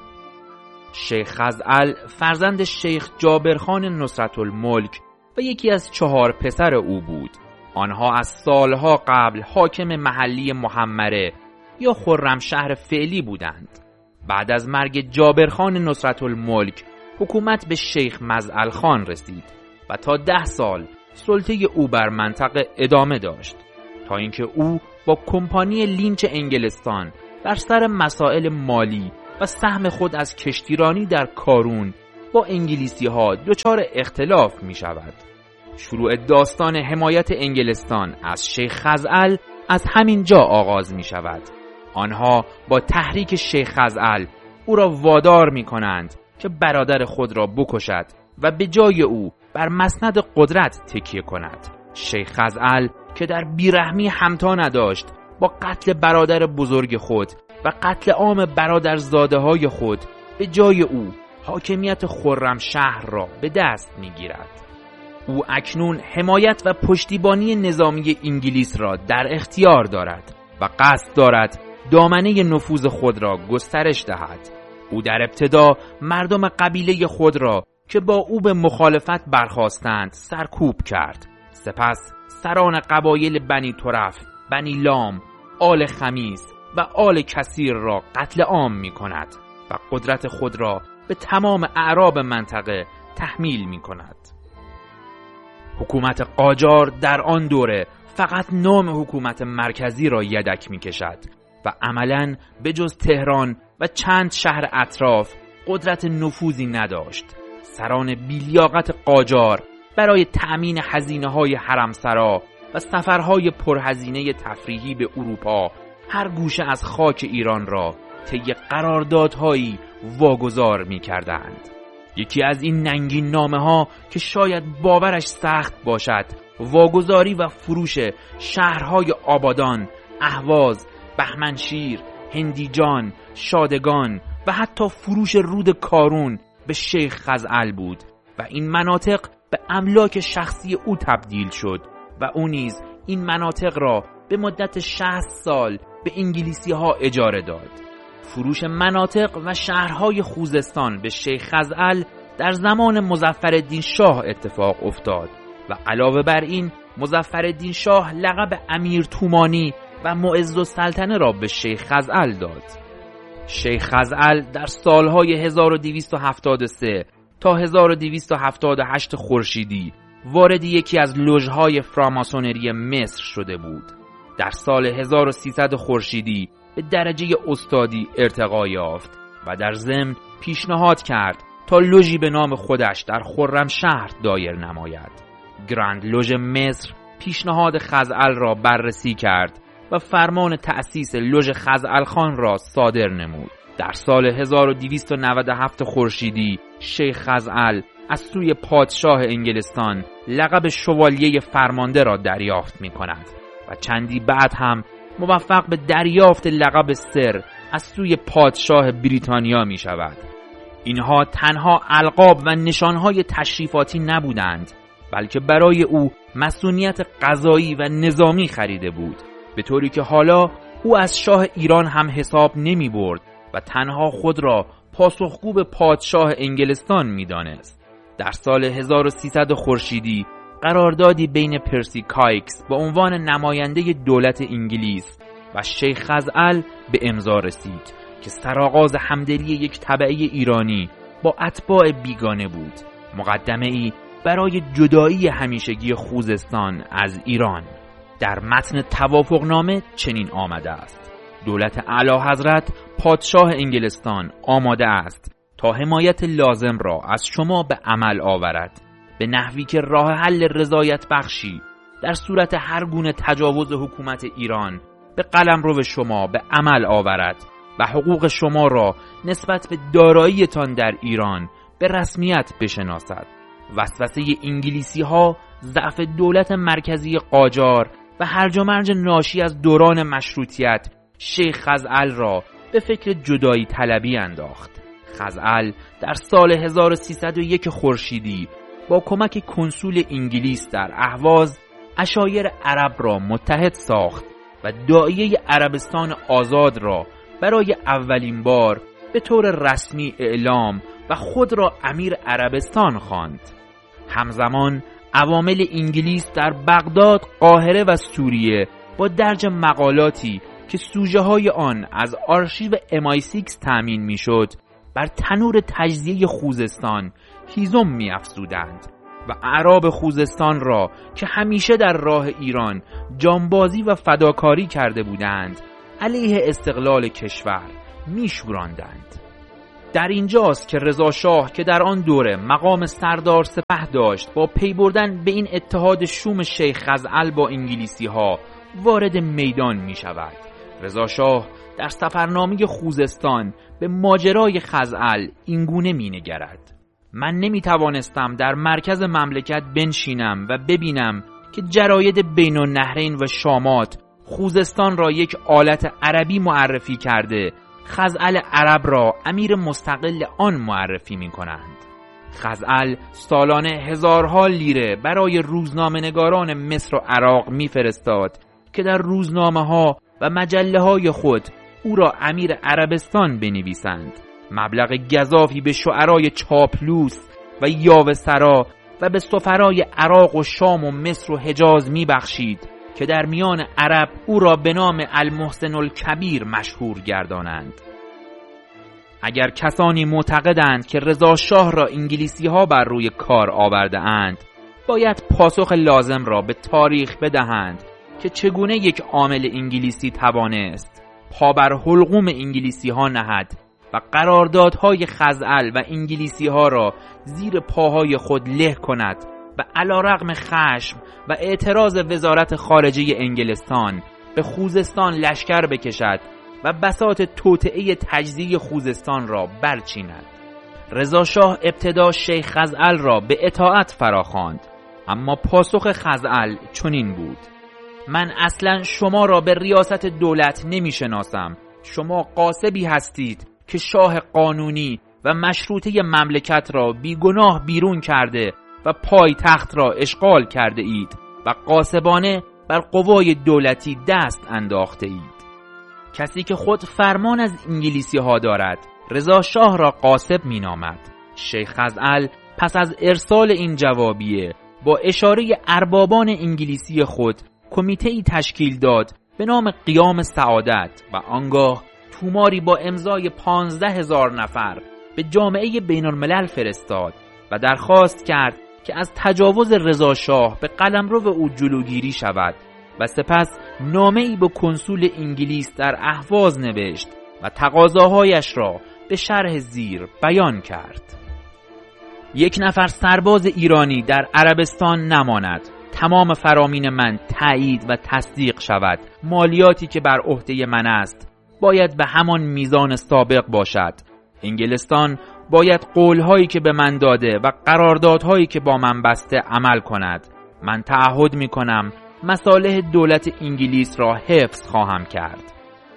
شیخ خزعل فرزند شیخ جابرخان نصرتالملک و یکی از 4 پسر او بود. آنها از سالها قبل حاکم محلی محمره یا خرمشهر فعلی بودند. بعد از مرگ جابرخان نصرتالملک حکومت به شیخ مزعل خان رسید و تا 10 سال سلطه او بر منطقه ادامه داشت تا اینکه او با کمپانی لینچ انگلستان بر سر مسائل مالی و سهم خود از کشتیرانی در کارون با انگلیسی ها دچار اختلاف می شود. شروع داستان حمایت انگلستان از شیخ خزعل از همین جا آغاز می شود. آنها با تحریک شیخ خزعل او را وادار می کنند که برادر خود را بکشد و به جای او بر مسند قدرت تکیه کند. شیخ خزعل که در بیرحمی همتا نداشت با قتل برادر بزرگ خود و قتل عام برادرزاده های خود، به جای او حاکمیت خرمشهر را به دست می گیرد. او اکنون حمایت و پشتیبانی نظامی انگلیس را در اختیار دارد و قصد دارد دامنه نفوذ خود را گسترش دهد. او در ابتدا مردم قبیله خود را که با او به مخالفت برخاستند سرکوب کرد. سپس سران قبایل بنی طرف، بنی لام، آل خمیس و آل کثیر را قتل عام می کند و قدرت خود را به تمام اعراب منطقه تحمیل می کند. حکومت قاجار در آن دوره فقط نام حکومت مرکزی را یدک می کشد و عملاً به جز تهران و چند شهر اطراف قدرت نفوذی نداشت. سران بی‌لیاقت قاجار برای تأمین هزینه‌های حرمسرا و سفرهای پرهزینه تفریحی به اروپا هر گوشه از خاک ایران را طی قراردادهایی واگذار می‌کردند. یکی از این ننگین نامه‌ها که شاید باورش سخت باشد، واگذاری و فروش شهرهای آبادان، اهواز، بهمنشیر، هندیجان، شادگان و حتی فروش رود کارون به شیخ خزعل بود و این مناطق به املاک شخصی او تبدیل شد و او نیز این مناطق را به مدت 60 سال به انگلیسی ها اجاره داد. فروش مناطق و شهرهای خوزستان به شیخ خزعل در زمان مظفرالدین شاه اتفاق افتاد و علاوه بر این مظفرالدین شاه لقب امیر تومانی و معزالسلطنه را به شیخ خزعل داد. شیخ خزعل در سالهای 1273 تا 1278 خورشیدی وارد یکی از لوژهای فراماسونری مصر شده بود. در سال 1300 خورشیدی به درجه استادی ارتقا یافت و در ضمن پیشنهاد کرد تا لوژی به نام خودش در خرمشهر دایر نماید. گراند لوژ مصر پیشنهاد خزعل را بررسی کرد و فرمان تأسیس لوژ خزعل خان را صادر نمود. در سال 1297 خورشیدی شیخ خزعل از سوی پادشاه انگلستان لقب شوالیه فرمانده را دریافت می کند و چندی بعد هم موفق به دریافت لقب سر از سوی پادشاه بریتانیا می شود. اینها تنها القاب و نشانهای تشریفاتی نبودند، بلکه برای او مسئولیت قضایی و نظامی خریده بود، به طوری که حالا او از شاه ایران هم حساب نمی برد و تنها خود را پاسخگو به پادشاه انگلستان می دانست. در سال 1300 خورشیدی قراردادی بین پرسی کایکس با عنوان نماینده دولت انگلیس و شیخ خزعل به امضا رسید که سرآغاز همدلی یک تبعه ایرانی با اتباع بیگانه بود، مقدمه‌ای برای جدایی همیشگی خوزستان از ایران. در متن توافقنامه چنین آمده است: دولت اعلیحضرت پادشاه انگلستان آماده است تا حمایت لازم را از شما به عمل آورد، به نحوی که راه حل رضایت بخشی در صورت هر گونه تجاوز حکومت ایران به قلمرو شما به عمل آورد و حقوق شما را نسبت به داراییتان در ایران به رسمیت بشناسد. وسوسه انگلیسی ها، ضعف دولت مرکزی قاجار و هرج و مرج ناشی از دوران مشروطیت شیخ خزعل را به فکر جدایی طلبی انداخت. خزعل در سال 1301 خورشیدی با کمک کنسول انگلیس در اهواز عشایر عرب را متحد ساخت و داعیه عربستان آزاد را برای اولین بار به طور رسمی اعلام و خود را امیر عربستان خواند. همزمان عوامل انگلیس در بغداد، قاهره و سوریه با درج مقالاتی که سوژه های آن از آرشیو MI6 تأمین می شد بر تنور تجزیه خوزستان هیزم می افزودند و اعراب خوزستان را که همیشه در راه ایران جانبازی و فداکاری کرده بودند علیه استقلال کشور میشوراندند. در اینجاست که رضا شاه که در آن دوره مقام سردار سپه داشت با پی بردن به این اتحاد شوم شیخ خزعل با انگلیسی ها وارد میدان می شود. رضا شاه در سفرنامه خوزستان به ماجرای خزعل اینگونه می نگرد: من نمی توانستم در مرکز مملکت بنشینم و ببینم که جراید بین النهرین و شامات خوزستان را یک آلت عربی معرفی کرده خزعل عرب را امیر مستقل آن معرفی می کنند. خزعل سالانه هزارها لیره برای روزنامه‌نگاران مصر و عراق می فرستاد که در روزنامه ها و مجله های خود او را امیر عربستان بنویسند. مبلغ گزافی به شعرای چاپلوس و یاوه‌سرا و به سفرای عراق و شام و مصر و حجاز می بخشید که در میان عرب او را به نام المحسن الکبیر مشهور گردانند. اگر کسانی معتقدند که رضا شاه را انگلیسی ها بر روی کار آورده اند، باید پاسخ لازم را به تاریخ بدهند که چگونه یک عامل انگلیسی توانست پا بر حلقوم انگلیسی ها نهد و قراردادهای خزعل و انگلیسی ها را زیر پاهای خود له کند و علیرغم خشم و اعتراض وزارت خارجه انگلستان به خوزستان لشکر بکشد و بساط توطئه تجزیه خوزستان را برچیند. رضا شاه ابتدا شیخ خزعل را به اطاعت فراخواند، اما پاسخ خزعل چنین بود: من اصلا شما را به ریاست دولت نمی شناسم. شما قاصبی هستید که شاه قانونی و مشروطه مملکت را بیگناه بیرون کرده و پای تخت را اشغال کرده اید و قاصبانه بر قوای دولتی دست انداخته اید. کسی که خود فرمان از انگلیسی ها دارد رضا شاه را قاصب می نامد. شیخ خزعل پس از ارسال این جوابیه با اشاره اربابان انگلیسی خود کمیته‌ای تشکیل داد به نام قیام سعادت و آنگاه توماری با امضای 15,000 نفر به جامعه بین الملل فرستاد و درخواست کرد که از تجاوز رضا شاه به قلمرو او جلوگیری شود و سپس نامه‌ای به کنسول انگلیس در اهواز نوشت و تقاضاهایش را به شرح زیر بیان کرد. یک نفر سرباز ایرانی در عربستان نماند. تمام فرامین من تایید و تصدیق شود. مالیاتی که بر عهده من است باید به همان میزان سابق باشد. انگلستان باید قولهایی که به من داده و قراردادهایی که با من بسته عمل کند. من تعهد می کنم مصالح دولت انگلیس را حفظ خواهم کرد.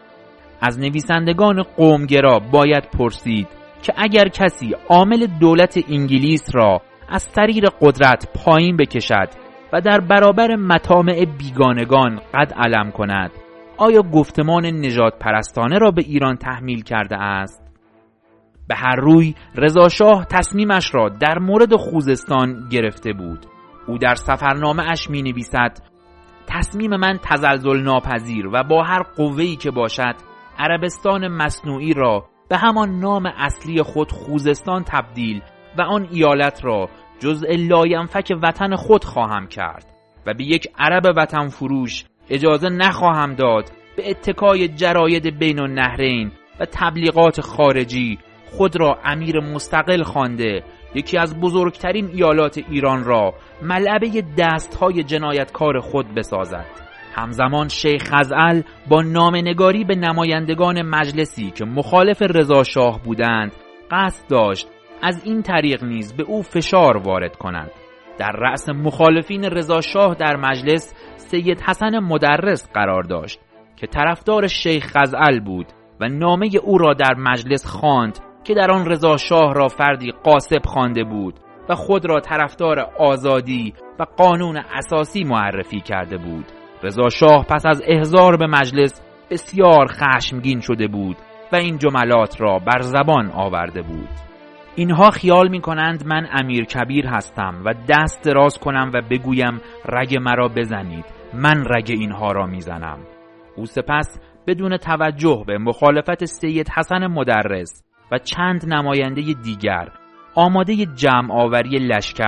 از نویسندگان قومگرا باید پرسید که اگر کسی عامل دولت انگلیس را از سریر قدرت پایین بکشد و در برابر مطامع بیگانگان قد علم کند، آیا گفتمان نژاد پرستانه را به ایران تحمیل کرده است؟ به هر روی رضا شاه تصمیمش را در مورد خوزستان گرفته بود. او در سفرنامه اش می نویسد: تصمیم من تزلزل ناپذیر و با هر قوه‌ای که باشد عربستان مصنوعی را به همان نام اصلی خود خوزستان تبدیل و آن ایالت را جزء لاینفک وطن خود خواهم کرد و به یک عرب وطن فروش اجازه نخواهم داد به اتکای جراید بین النهرین و تبلیغات خارجی خود را امیر مستقل خوانده یکی از بزرگترین ایالات ایران را ملعبه دستهای جنایتکار خود بسازد. همزمان شیخ خزعل با نامه‌نگاری به نمایندگان مجلسی که مخالف رضا شاه بودند قصد داشت از این طریق نیز به او فشار وارد کند. در رأس مخالفین رضا شاه در مجلس سید حسن مدرس قرار داشت که طرفدار شیخ خزعل بود و نامه او را در مجلس خواند که در آن رضا شاه را فردی قاصب خوانده بود و خود را طرفدار آزادی و قانون اساسی معرفی کرده بود. رضا شاه پس از احضار به مجلس بسیار خشمگین شده بود و این جملات را بر زبان آورده بود: اینها خیال می کنند من امیر کبیر هستم و دست دراز کنم و بگویم رگ مرا بزنید. من رگ اینها را می زنم. او سپس بدون توجه به مخالفت سید حسن مدرس و چند نماینده دیگر آماده جمع آوری لشکر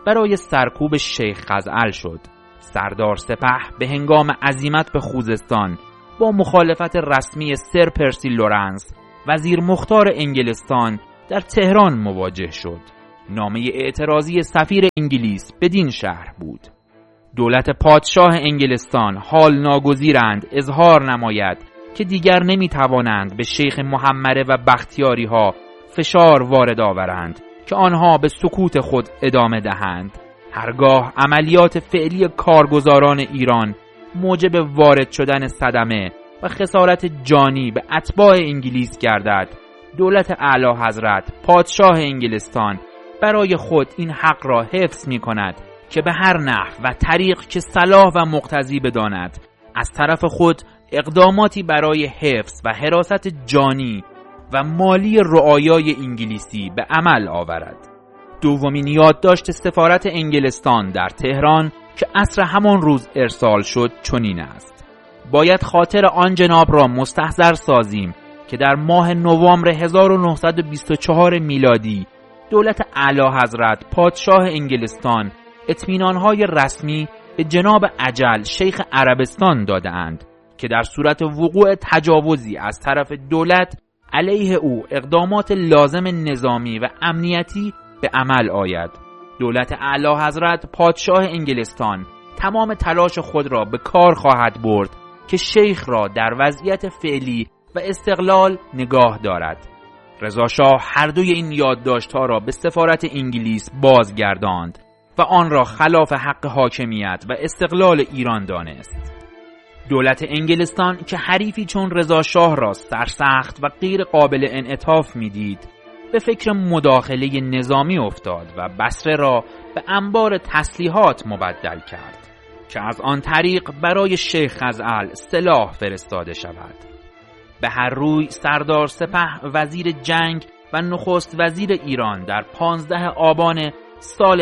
برای سرکوب شیخ خزعل شد. سردار سپه به هنگام عزیمت به خوزستان با مخالفت رسمی سر پرسی لورنس وزیر مختار انگلستان در تهران مواجه شد. نامه اعتراضی سفیر انگلیس بدین شرح بود: دولت پادشاه انگلستان حال ناگزیرند اظهار نماید که دیگر نمیتوانند به شیخ محمد و بختیاری ها فشار وارد آورند که آنها به سکوت خود ادامه دهند. هرگاه عملیات فعلی کارگزاران ایران موجب وارد شدن صدمه و خسارت جانی به اتباع انگلیس گردد، دولت اعلی حضرت پادشاه انگلستان برای خود این حق را حفظ می کند که به هر نحو و طریق که صلاح و مقتضی بداند از طرف خود اقداماتی برای حفظ و حراست جانی و مالی رعایای انگلیسی به عمل آورد. دومین یادداشت سفارت انگلستان در تهران که عصر همان روز ارسال شد چنین است: باید خاطر آن جناب را مستحضر سازیم که در ماه نوامبر 1924 میلادی دولت اعلی حضرت پادشاه انگلستان اطمینان‌های رسمی به جناب اجل شیخ عربستان داده‌اند که در صورت وقوع تجاوزی از طرف دولت علیه او اقدامات لازم نظامی و امنیتی به عمل آید. دولت اعلی حضرت پادشاه انگلستان تمام تلاش خود را به کار خواهد برد که شیخ را در وضعیت فعلی و استقلال نگاه دارد. رضا شاه هر دوی این یادداشت‌ها را به سفارت انگلیس بازگرداند و آن را خلاف حق حاکمیت و استقلال ایران دانست. دولت انگلستان که حریفی چون رضا شاه را سرسخت و غیر قابل انعطاف می‌دید، به فکر مداخله نظامی افتاد و بصره را به انبار تسلیحات مبدل کرد که از آن طریق برای شیخ خزعل سلاح فرستاده شود. به هر روی سردار سپه وزیر جنگ و نخست وزیر ایران در 15 آبان سال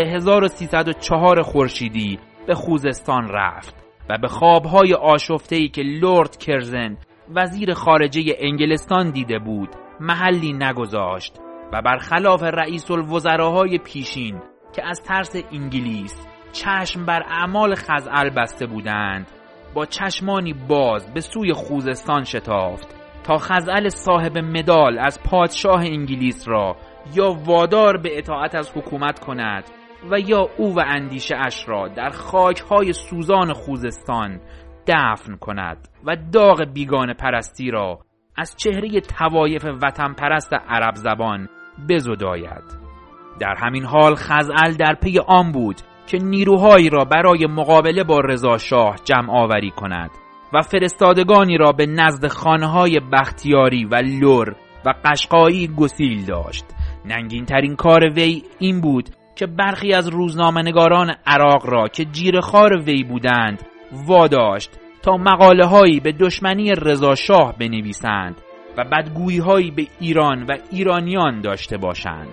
1304 خورشیدی به خوزستان رفت و به خوابهای آشفته‌ای که لرد کرزن وزیر خارجه انگلستان دیده بود محلی نگذاشت و برخلاف رئیس الوزراهای پیشین که از ترس انگلیس چشم بر اعمال خزعل بسته بودند، با چشمانی باز به سوی خوزستان شتافت تا خزعل صاحب مدال از پادشاه انگلیس را یا وادار به اطاعت از حکومت کند و یا او و اندیشه اش را در خاکهای سوزان خوزستان دفن کند و داغ بیگانه پرستی را از چهره طوایف وطن پرست عرب زبان بزداید. در همین حال خزعل در پی آن بود که نیروهایی را برای مقابله با رضا شاه جمع آوری کند و فرستادگانی را به نزد خانه‌های بختیاری و لر و قشقایی گسیل داشت. ننگین ترین کار وی این بود که برخی از روزنامه‌نگاران عراق را که جیره‌خوار وی بودند واداشت تا مقاله‌هایی به دشمنی رضا شاه بنویسند و بدگویی‌هایی به ایران و ایرانیان داشته باشند.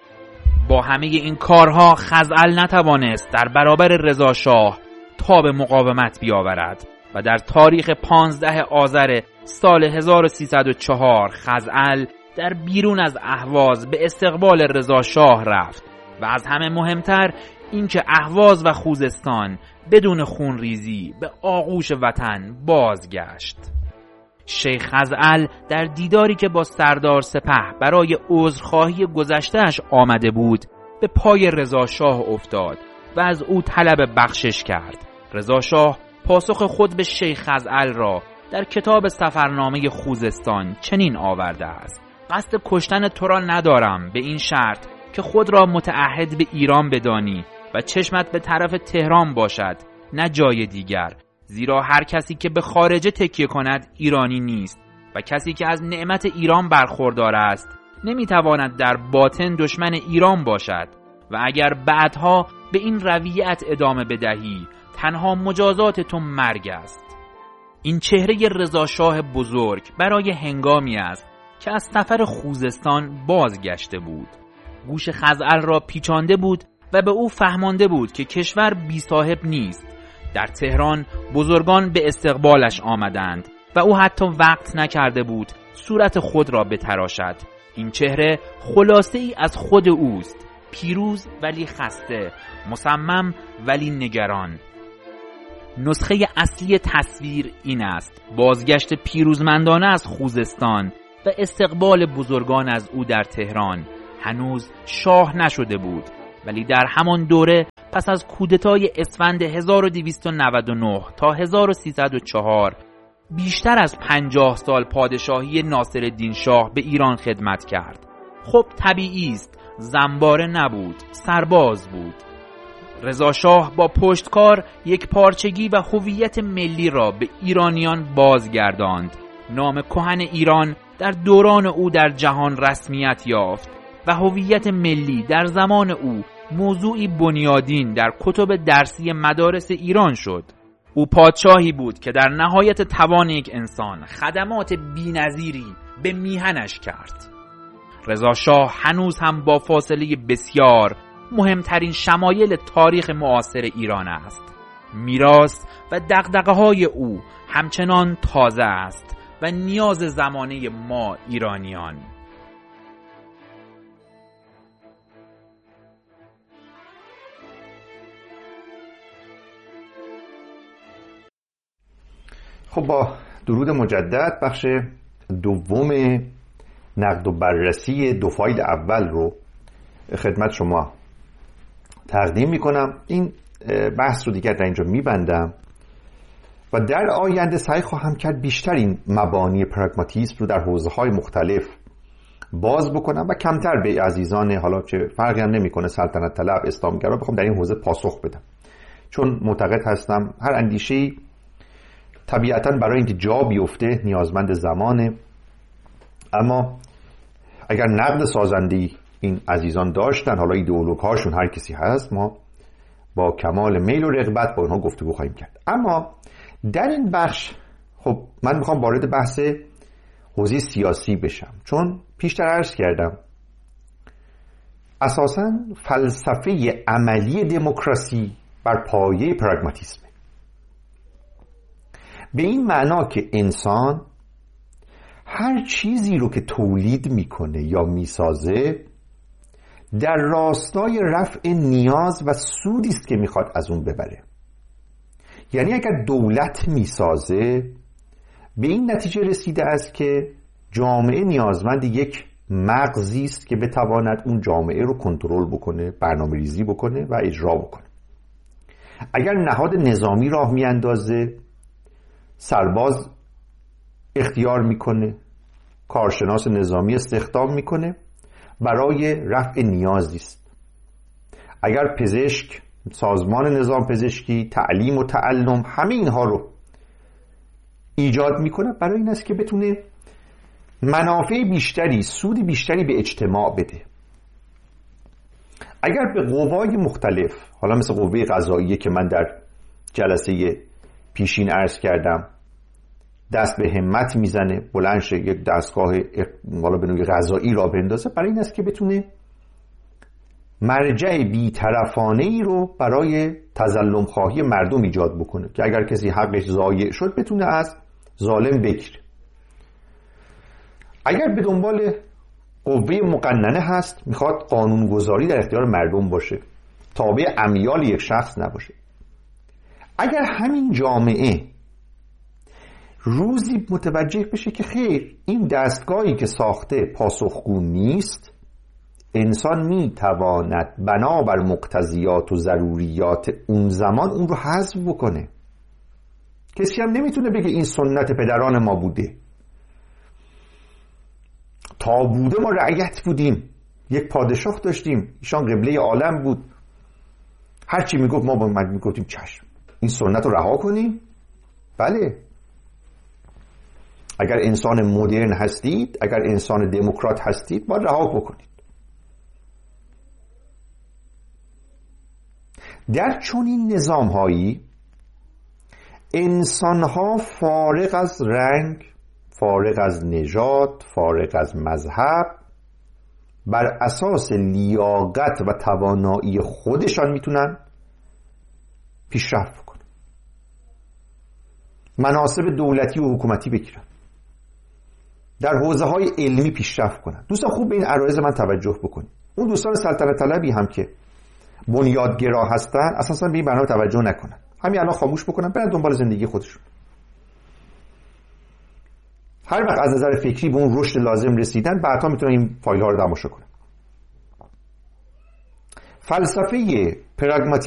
با همه این کارها خزعل نتوانست در برابر رضا شاه تاب مقاومت بیاورد و در تاریخ 15 آذر سال 1304 خزعل در بیرون از اهواز به استقبال رضا شاه رفت و از همه مهمتر اینکه اهواز و خوزستان بدون خونریزی به آغوش وطن بازگشت. شیخ خزعل در دیداری که با سردار سپه برای عذرخواهی گذشته‌اش آمده بود به پای رضا شاه افتاد و از او طلب بخشش کرد. رضا شاه پاسخ خود به شیخ خزعل را در کتاب سفرنامه خوزستان چنین آورده است: قصد کشتن تو را ندارم، به این شرط که خود را متعهد به ایران بدانی و چشمت به طرف تهران باشد نه جای دیگر، زیرا هر کسی که به خارجه تکیه کند ایرانی نیست و کسی که از نعمت ایران برخوردار است نمیتواند در باطن دشمن ایران باشد و اگر بعدها به این رویت ادامه بدهی تنها مجازات تو مرگ است. این چهره رضا شاه بزرگ برای هنگامی است که از سفر خوزستان بازگشته بود. گوش خزعل را پیچانده بود و به او فهمانده بود که کشور بی صاحب نیست. در تهران بزرگان به استقبالش آمدند و او حتی وقت نکرده بود صورت خود را بتراشد. این چهره خلاصه ای از خود اوست. پیروز ولی خسته، مصمم ولی نگران. نسخه اصلی تصویر این است: بازگشت پیروزمندانه از خوزستان و استقبال بزرگان از او در تهران. هنوز شاه نشده بود، ولی در همان دوره پس از کودتای اسفند 1299 تا 1304 بیشتر از 50 سال پادشاهی ناصرالدین شاه به ایران خدمت کرد. خب طبیعی است، زنباره نبود، سرباز بود. رضا شاه با پشتکار یک پارچگی و هویت ملی را به ایرانیان بازگرداند. نام کهن ایران در دوران او در جهان رسمیت یافت و هویت ملی در زمان او موضوعی بنیادین در کتب درسی مدارس ایران شد. او پادشاهی بود که در نهایت توان یک انسان خدمات بی‌نظیری به میهنش کرد. رضا شاه هنوز هم با فاصله بسیار مهمترین شمایل تاریخ معاصر ایران است. میراث و دغدغه‌های او همچنان تازه است و نیاز زمانه ما ایرانیان. خب با درود مجدد، بخش دوم نقد و بررسی دو فایل اول رو خدمت شما تقدیم میکنم. این بحث رو دیگر در اینجا میبندم و در آینده سعی خواهم کرد بیشتر این مبانی پراگماتیسم رو در حوزه‌های مختلف باز بکنم و کمتر به عزیزان حالا چه فرقی هم نمیکنه سلطنت طلب اسلامگرا بخوام در این حوزه پاسخ بدم، چون معتقد هستم هر اندیشه‌ای طبیعتاً برای اینکه جا بیفته نیازمند زمانه. اما اگر نقد سازنده‌ای این عزیزان داشتن، حالا ایدئولوگ‌هاشون هر کسی هست، ما با کمال میل و رغبت با اونها گفتگو خواهیم کرد. اما در این بخش خب من میخوام وارد بحث حوزه سیاسی بشم، چون پیشتر عرض کردم اساساً فلسفه عملی دموکراسی بر پایه پراگماتیسمه. به این معنا که انسان هر چیزی رو که تولید میکنه یا میسازه در راستای رفع نیاز و سودی است که میخواد از اون ببره. یعنی اگر دولت میسازه به این نتیجه رسیده است که جامعه نیازمند یک مغزی است که بتواند اون جامعه رو کنترل بکنه، برنامه‌ریزی بکنه و اجرا بکنه. اگر نهاد نظامی راه میاندازه، سرباز اختیار میکنه، کارشناس نظامی استخدام میکنه، برای رفع نیازی است. اگر پزشک، سازمان نظام پزشکی، تعلیم و تعلم، همه اینها رو ایجاد میکنه برای این است که بتونه منافع بیشتری، سود بیشتری به اجتماع بده. اگر به قوای مختلف، حالا مثل قوه قضاییه که من در جلسه پیشین عرض کردم، دست به همت میزنه، بلند شه یک دستگاه والا به نوعی قضایی را بندازه، برای این است که بتونه مرجع بی‌طرفانه‌ای رو برای تظلم خواهی مردم ایجاد بکنه که اگر کسی حقش ضایع شد بتونه از ظالم بگیره. اگر به دنبال قوه مقننه هست، میخواد قانونگذاری در اختیار مردم باشه، تابع امیال یک شخص نباشه. اگر همین جامعه روزی متوجه بشه که خیر، این دستگاهی که ساخته پاسخگو نیست، انسان میتواند بنابر مقتضیات و ضروریات اون زمان اون رو حذف بکنه. کسی هم نمیتونه بگه این سنت پدران ما بوده. تا بوده ما رعیت بودیم، یک پادشاه داشتیم، ایشان قبله عالم بود، هرچی میگفت ما میگفتیم چشم، این سنت رو رها کنیم. بله، اگر انسان مدرن هستید، اگر انسان دموکرات هستید، باید رها بکنید. در چنین نظام‌هایی انسان‌ها فارغ از رنگ، فارغ از نژاد، فارغ از مذهب، بر اساس لیاقت و توانایی خودشان میتونن پیشرفت کنن، مناصب دولتی و حکومتی بگیرن، در حوزه‌های علمی پیشرفت کنن. دوستان خوب به این عرایض من توجه بکنید. اون دوستان سلطنت طلبی هم که بنیادگرا هستن اساسا به این برنامه توجه نکنن، همین الان خاموش بکنن، برن دنبال زندگی خودشون. هر وقت از نظر فکری به اون رشد لازم رسیدن بعدها میتونن این فایل ها رو تماشا کنن. فلسفه پراگماتیک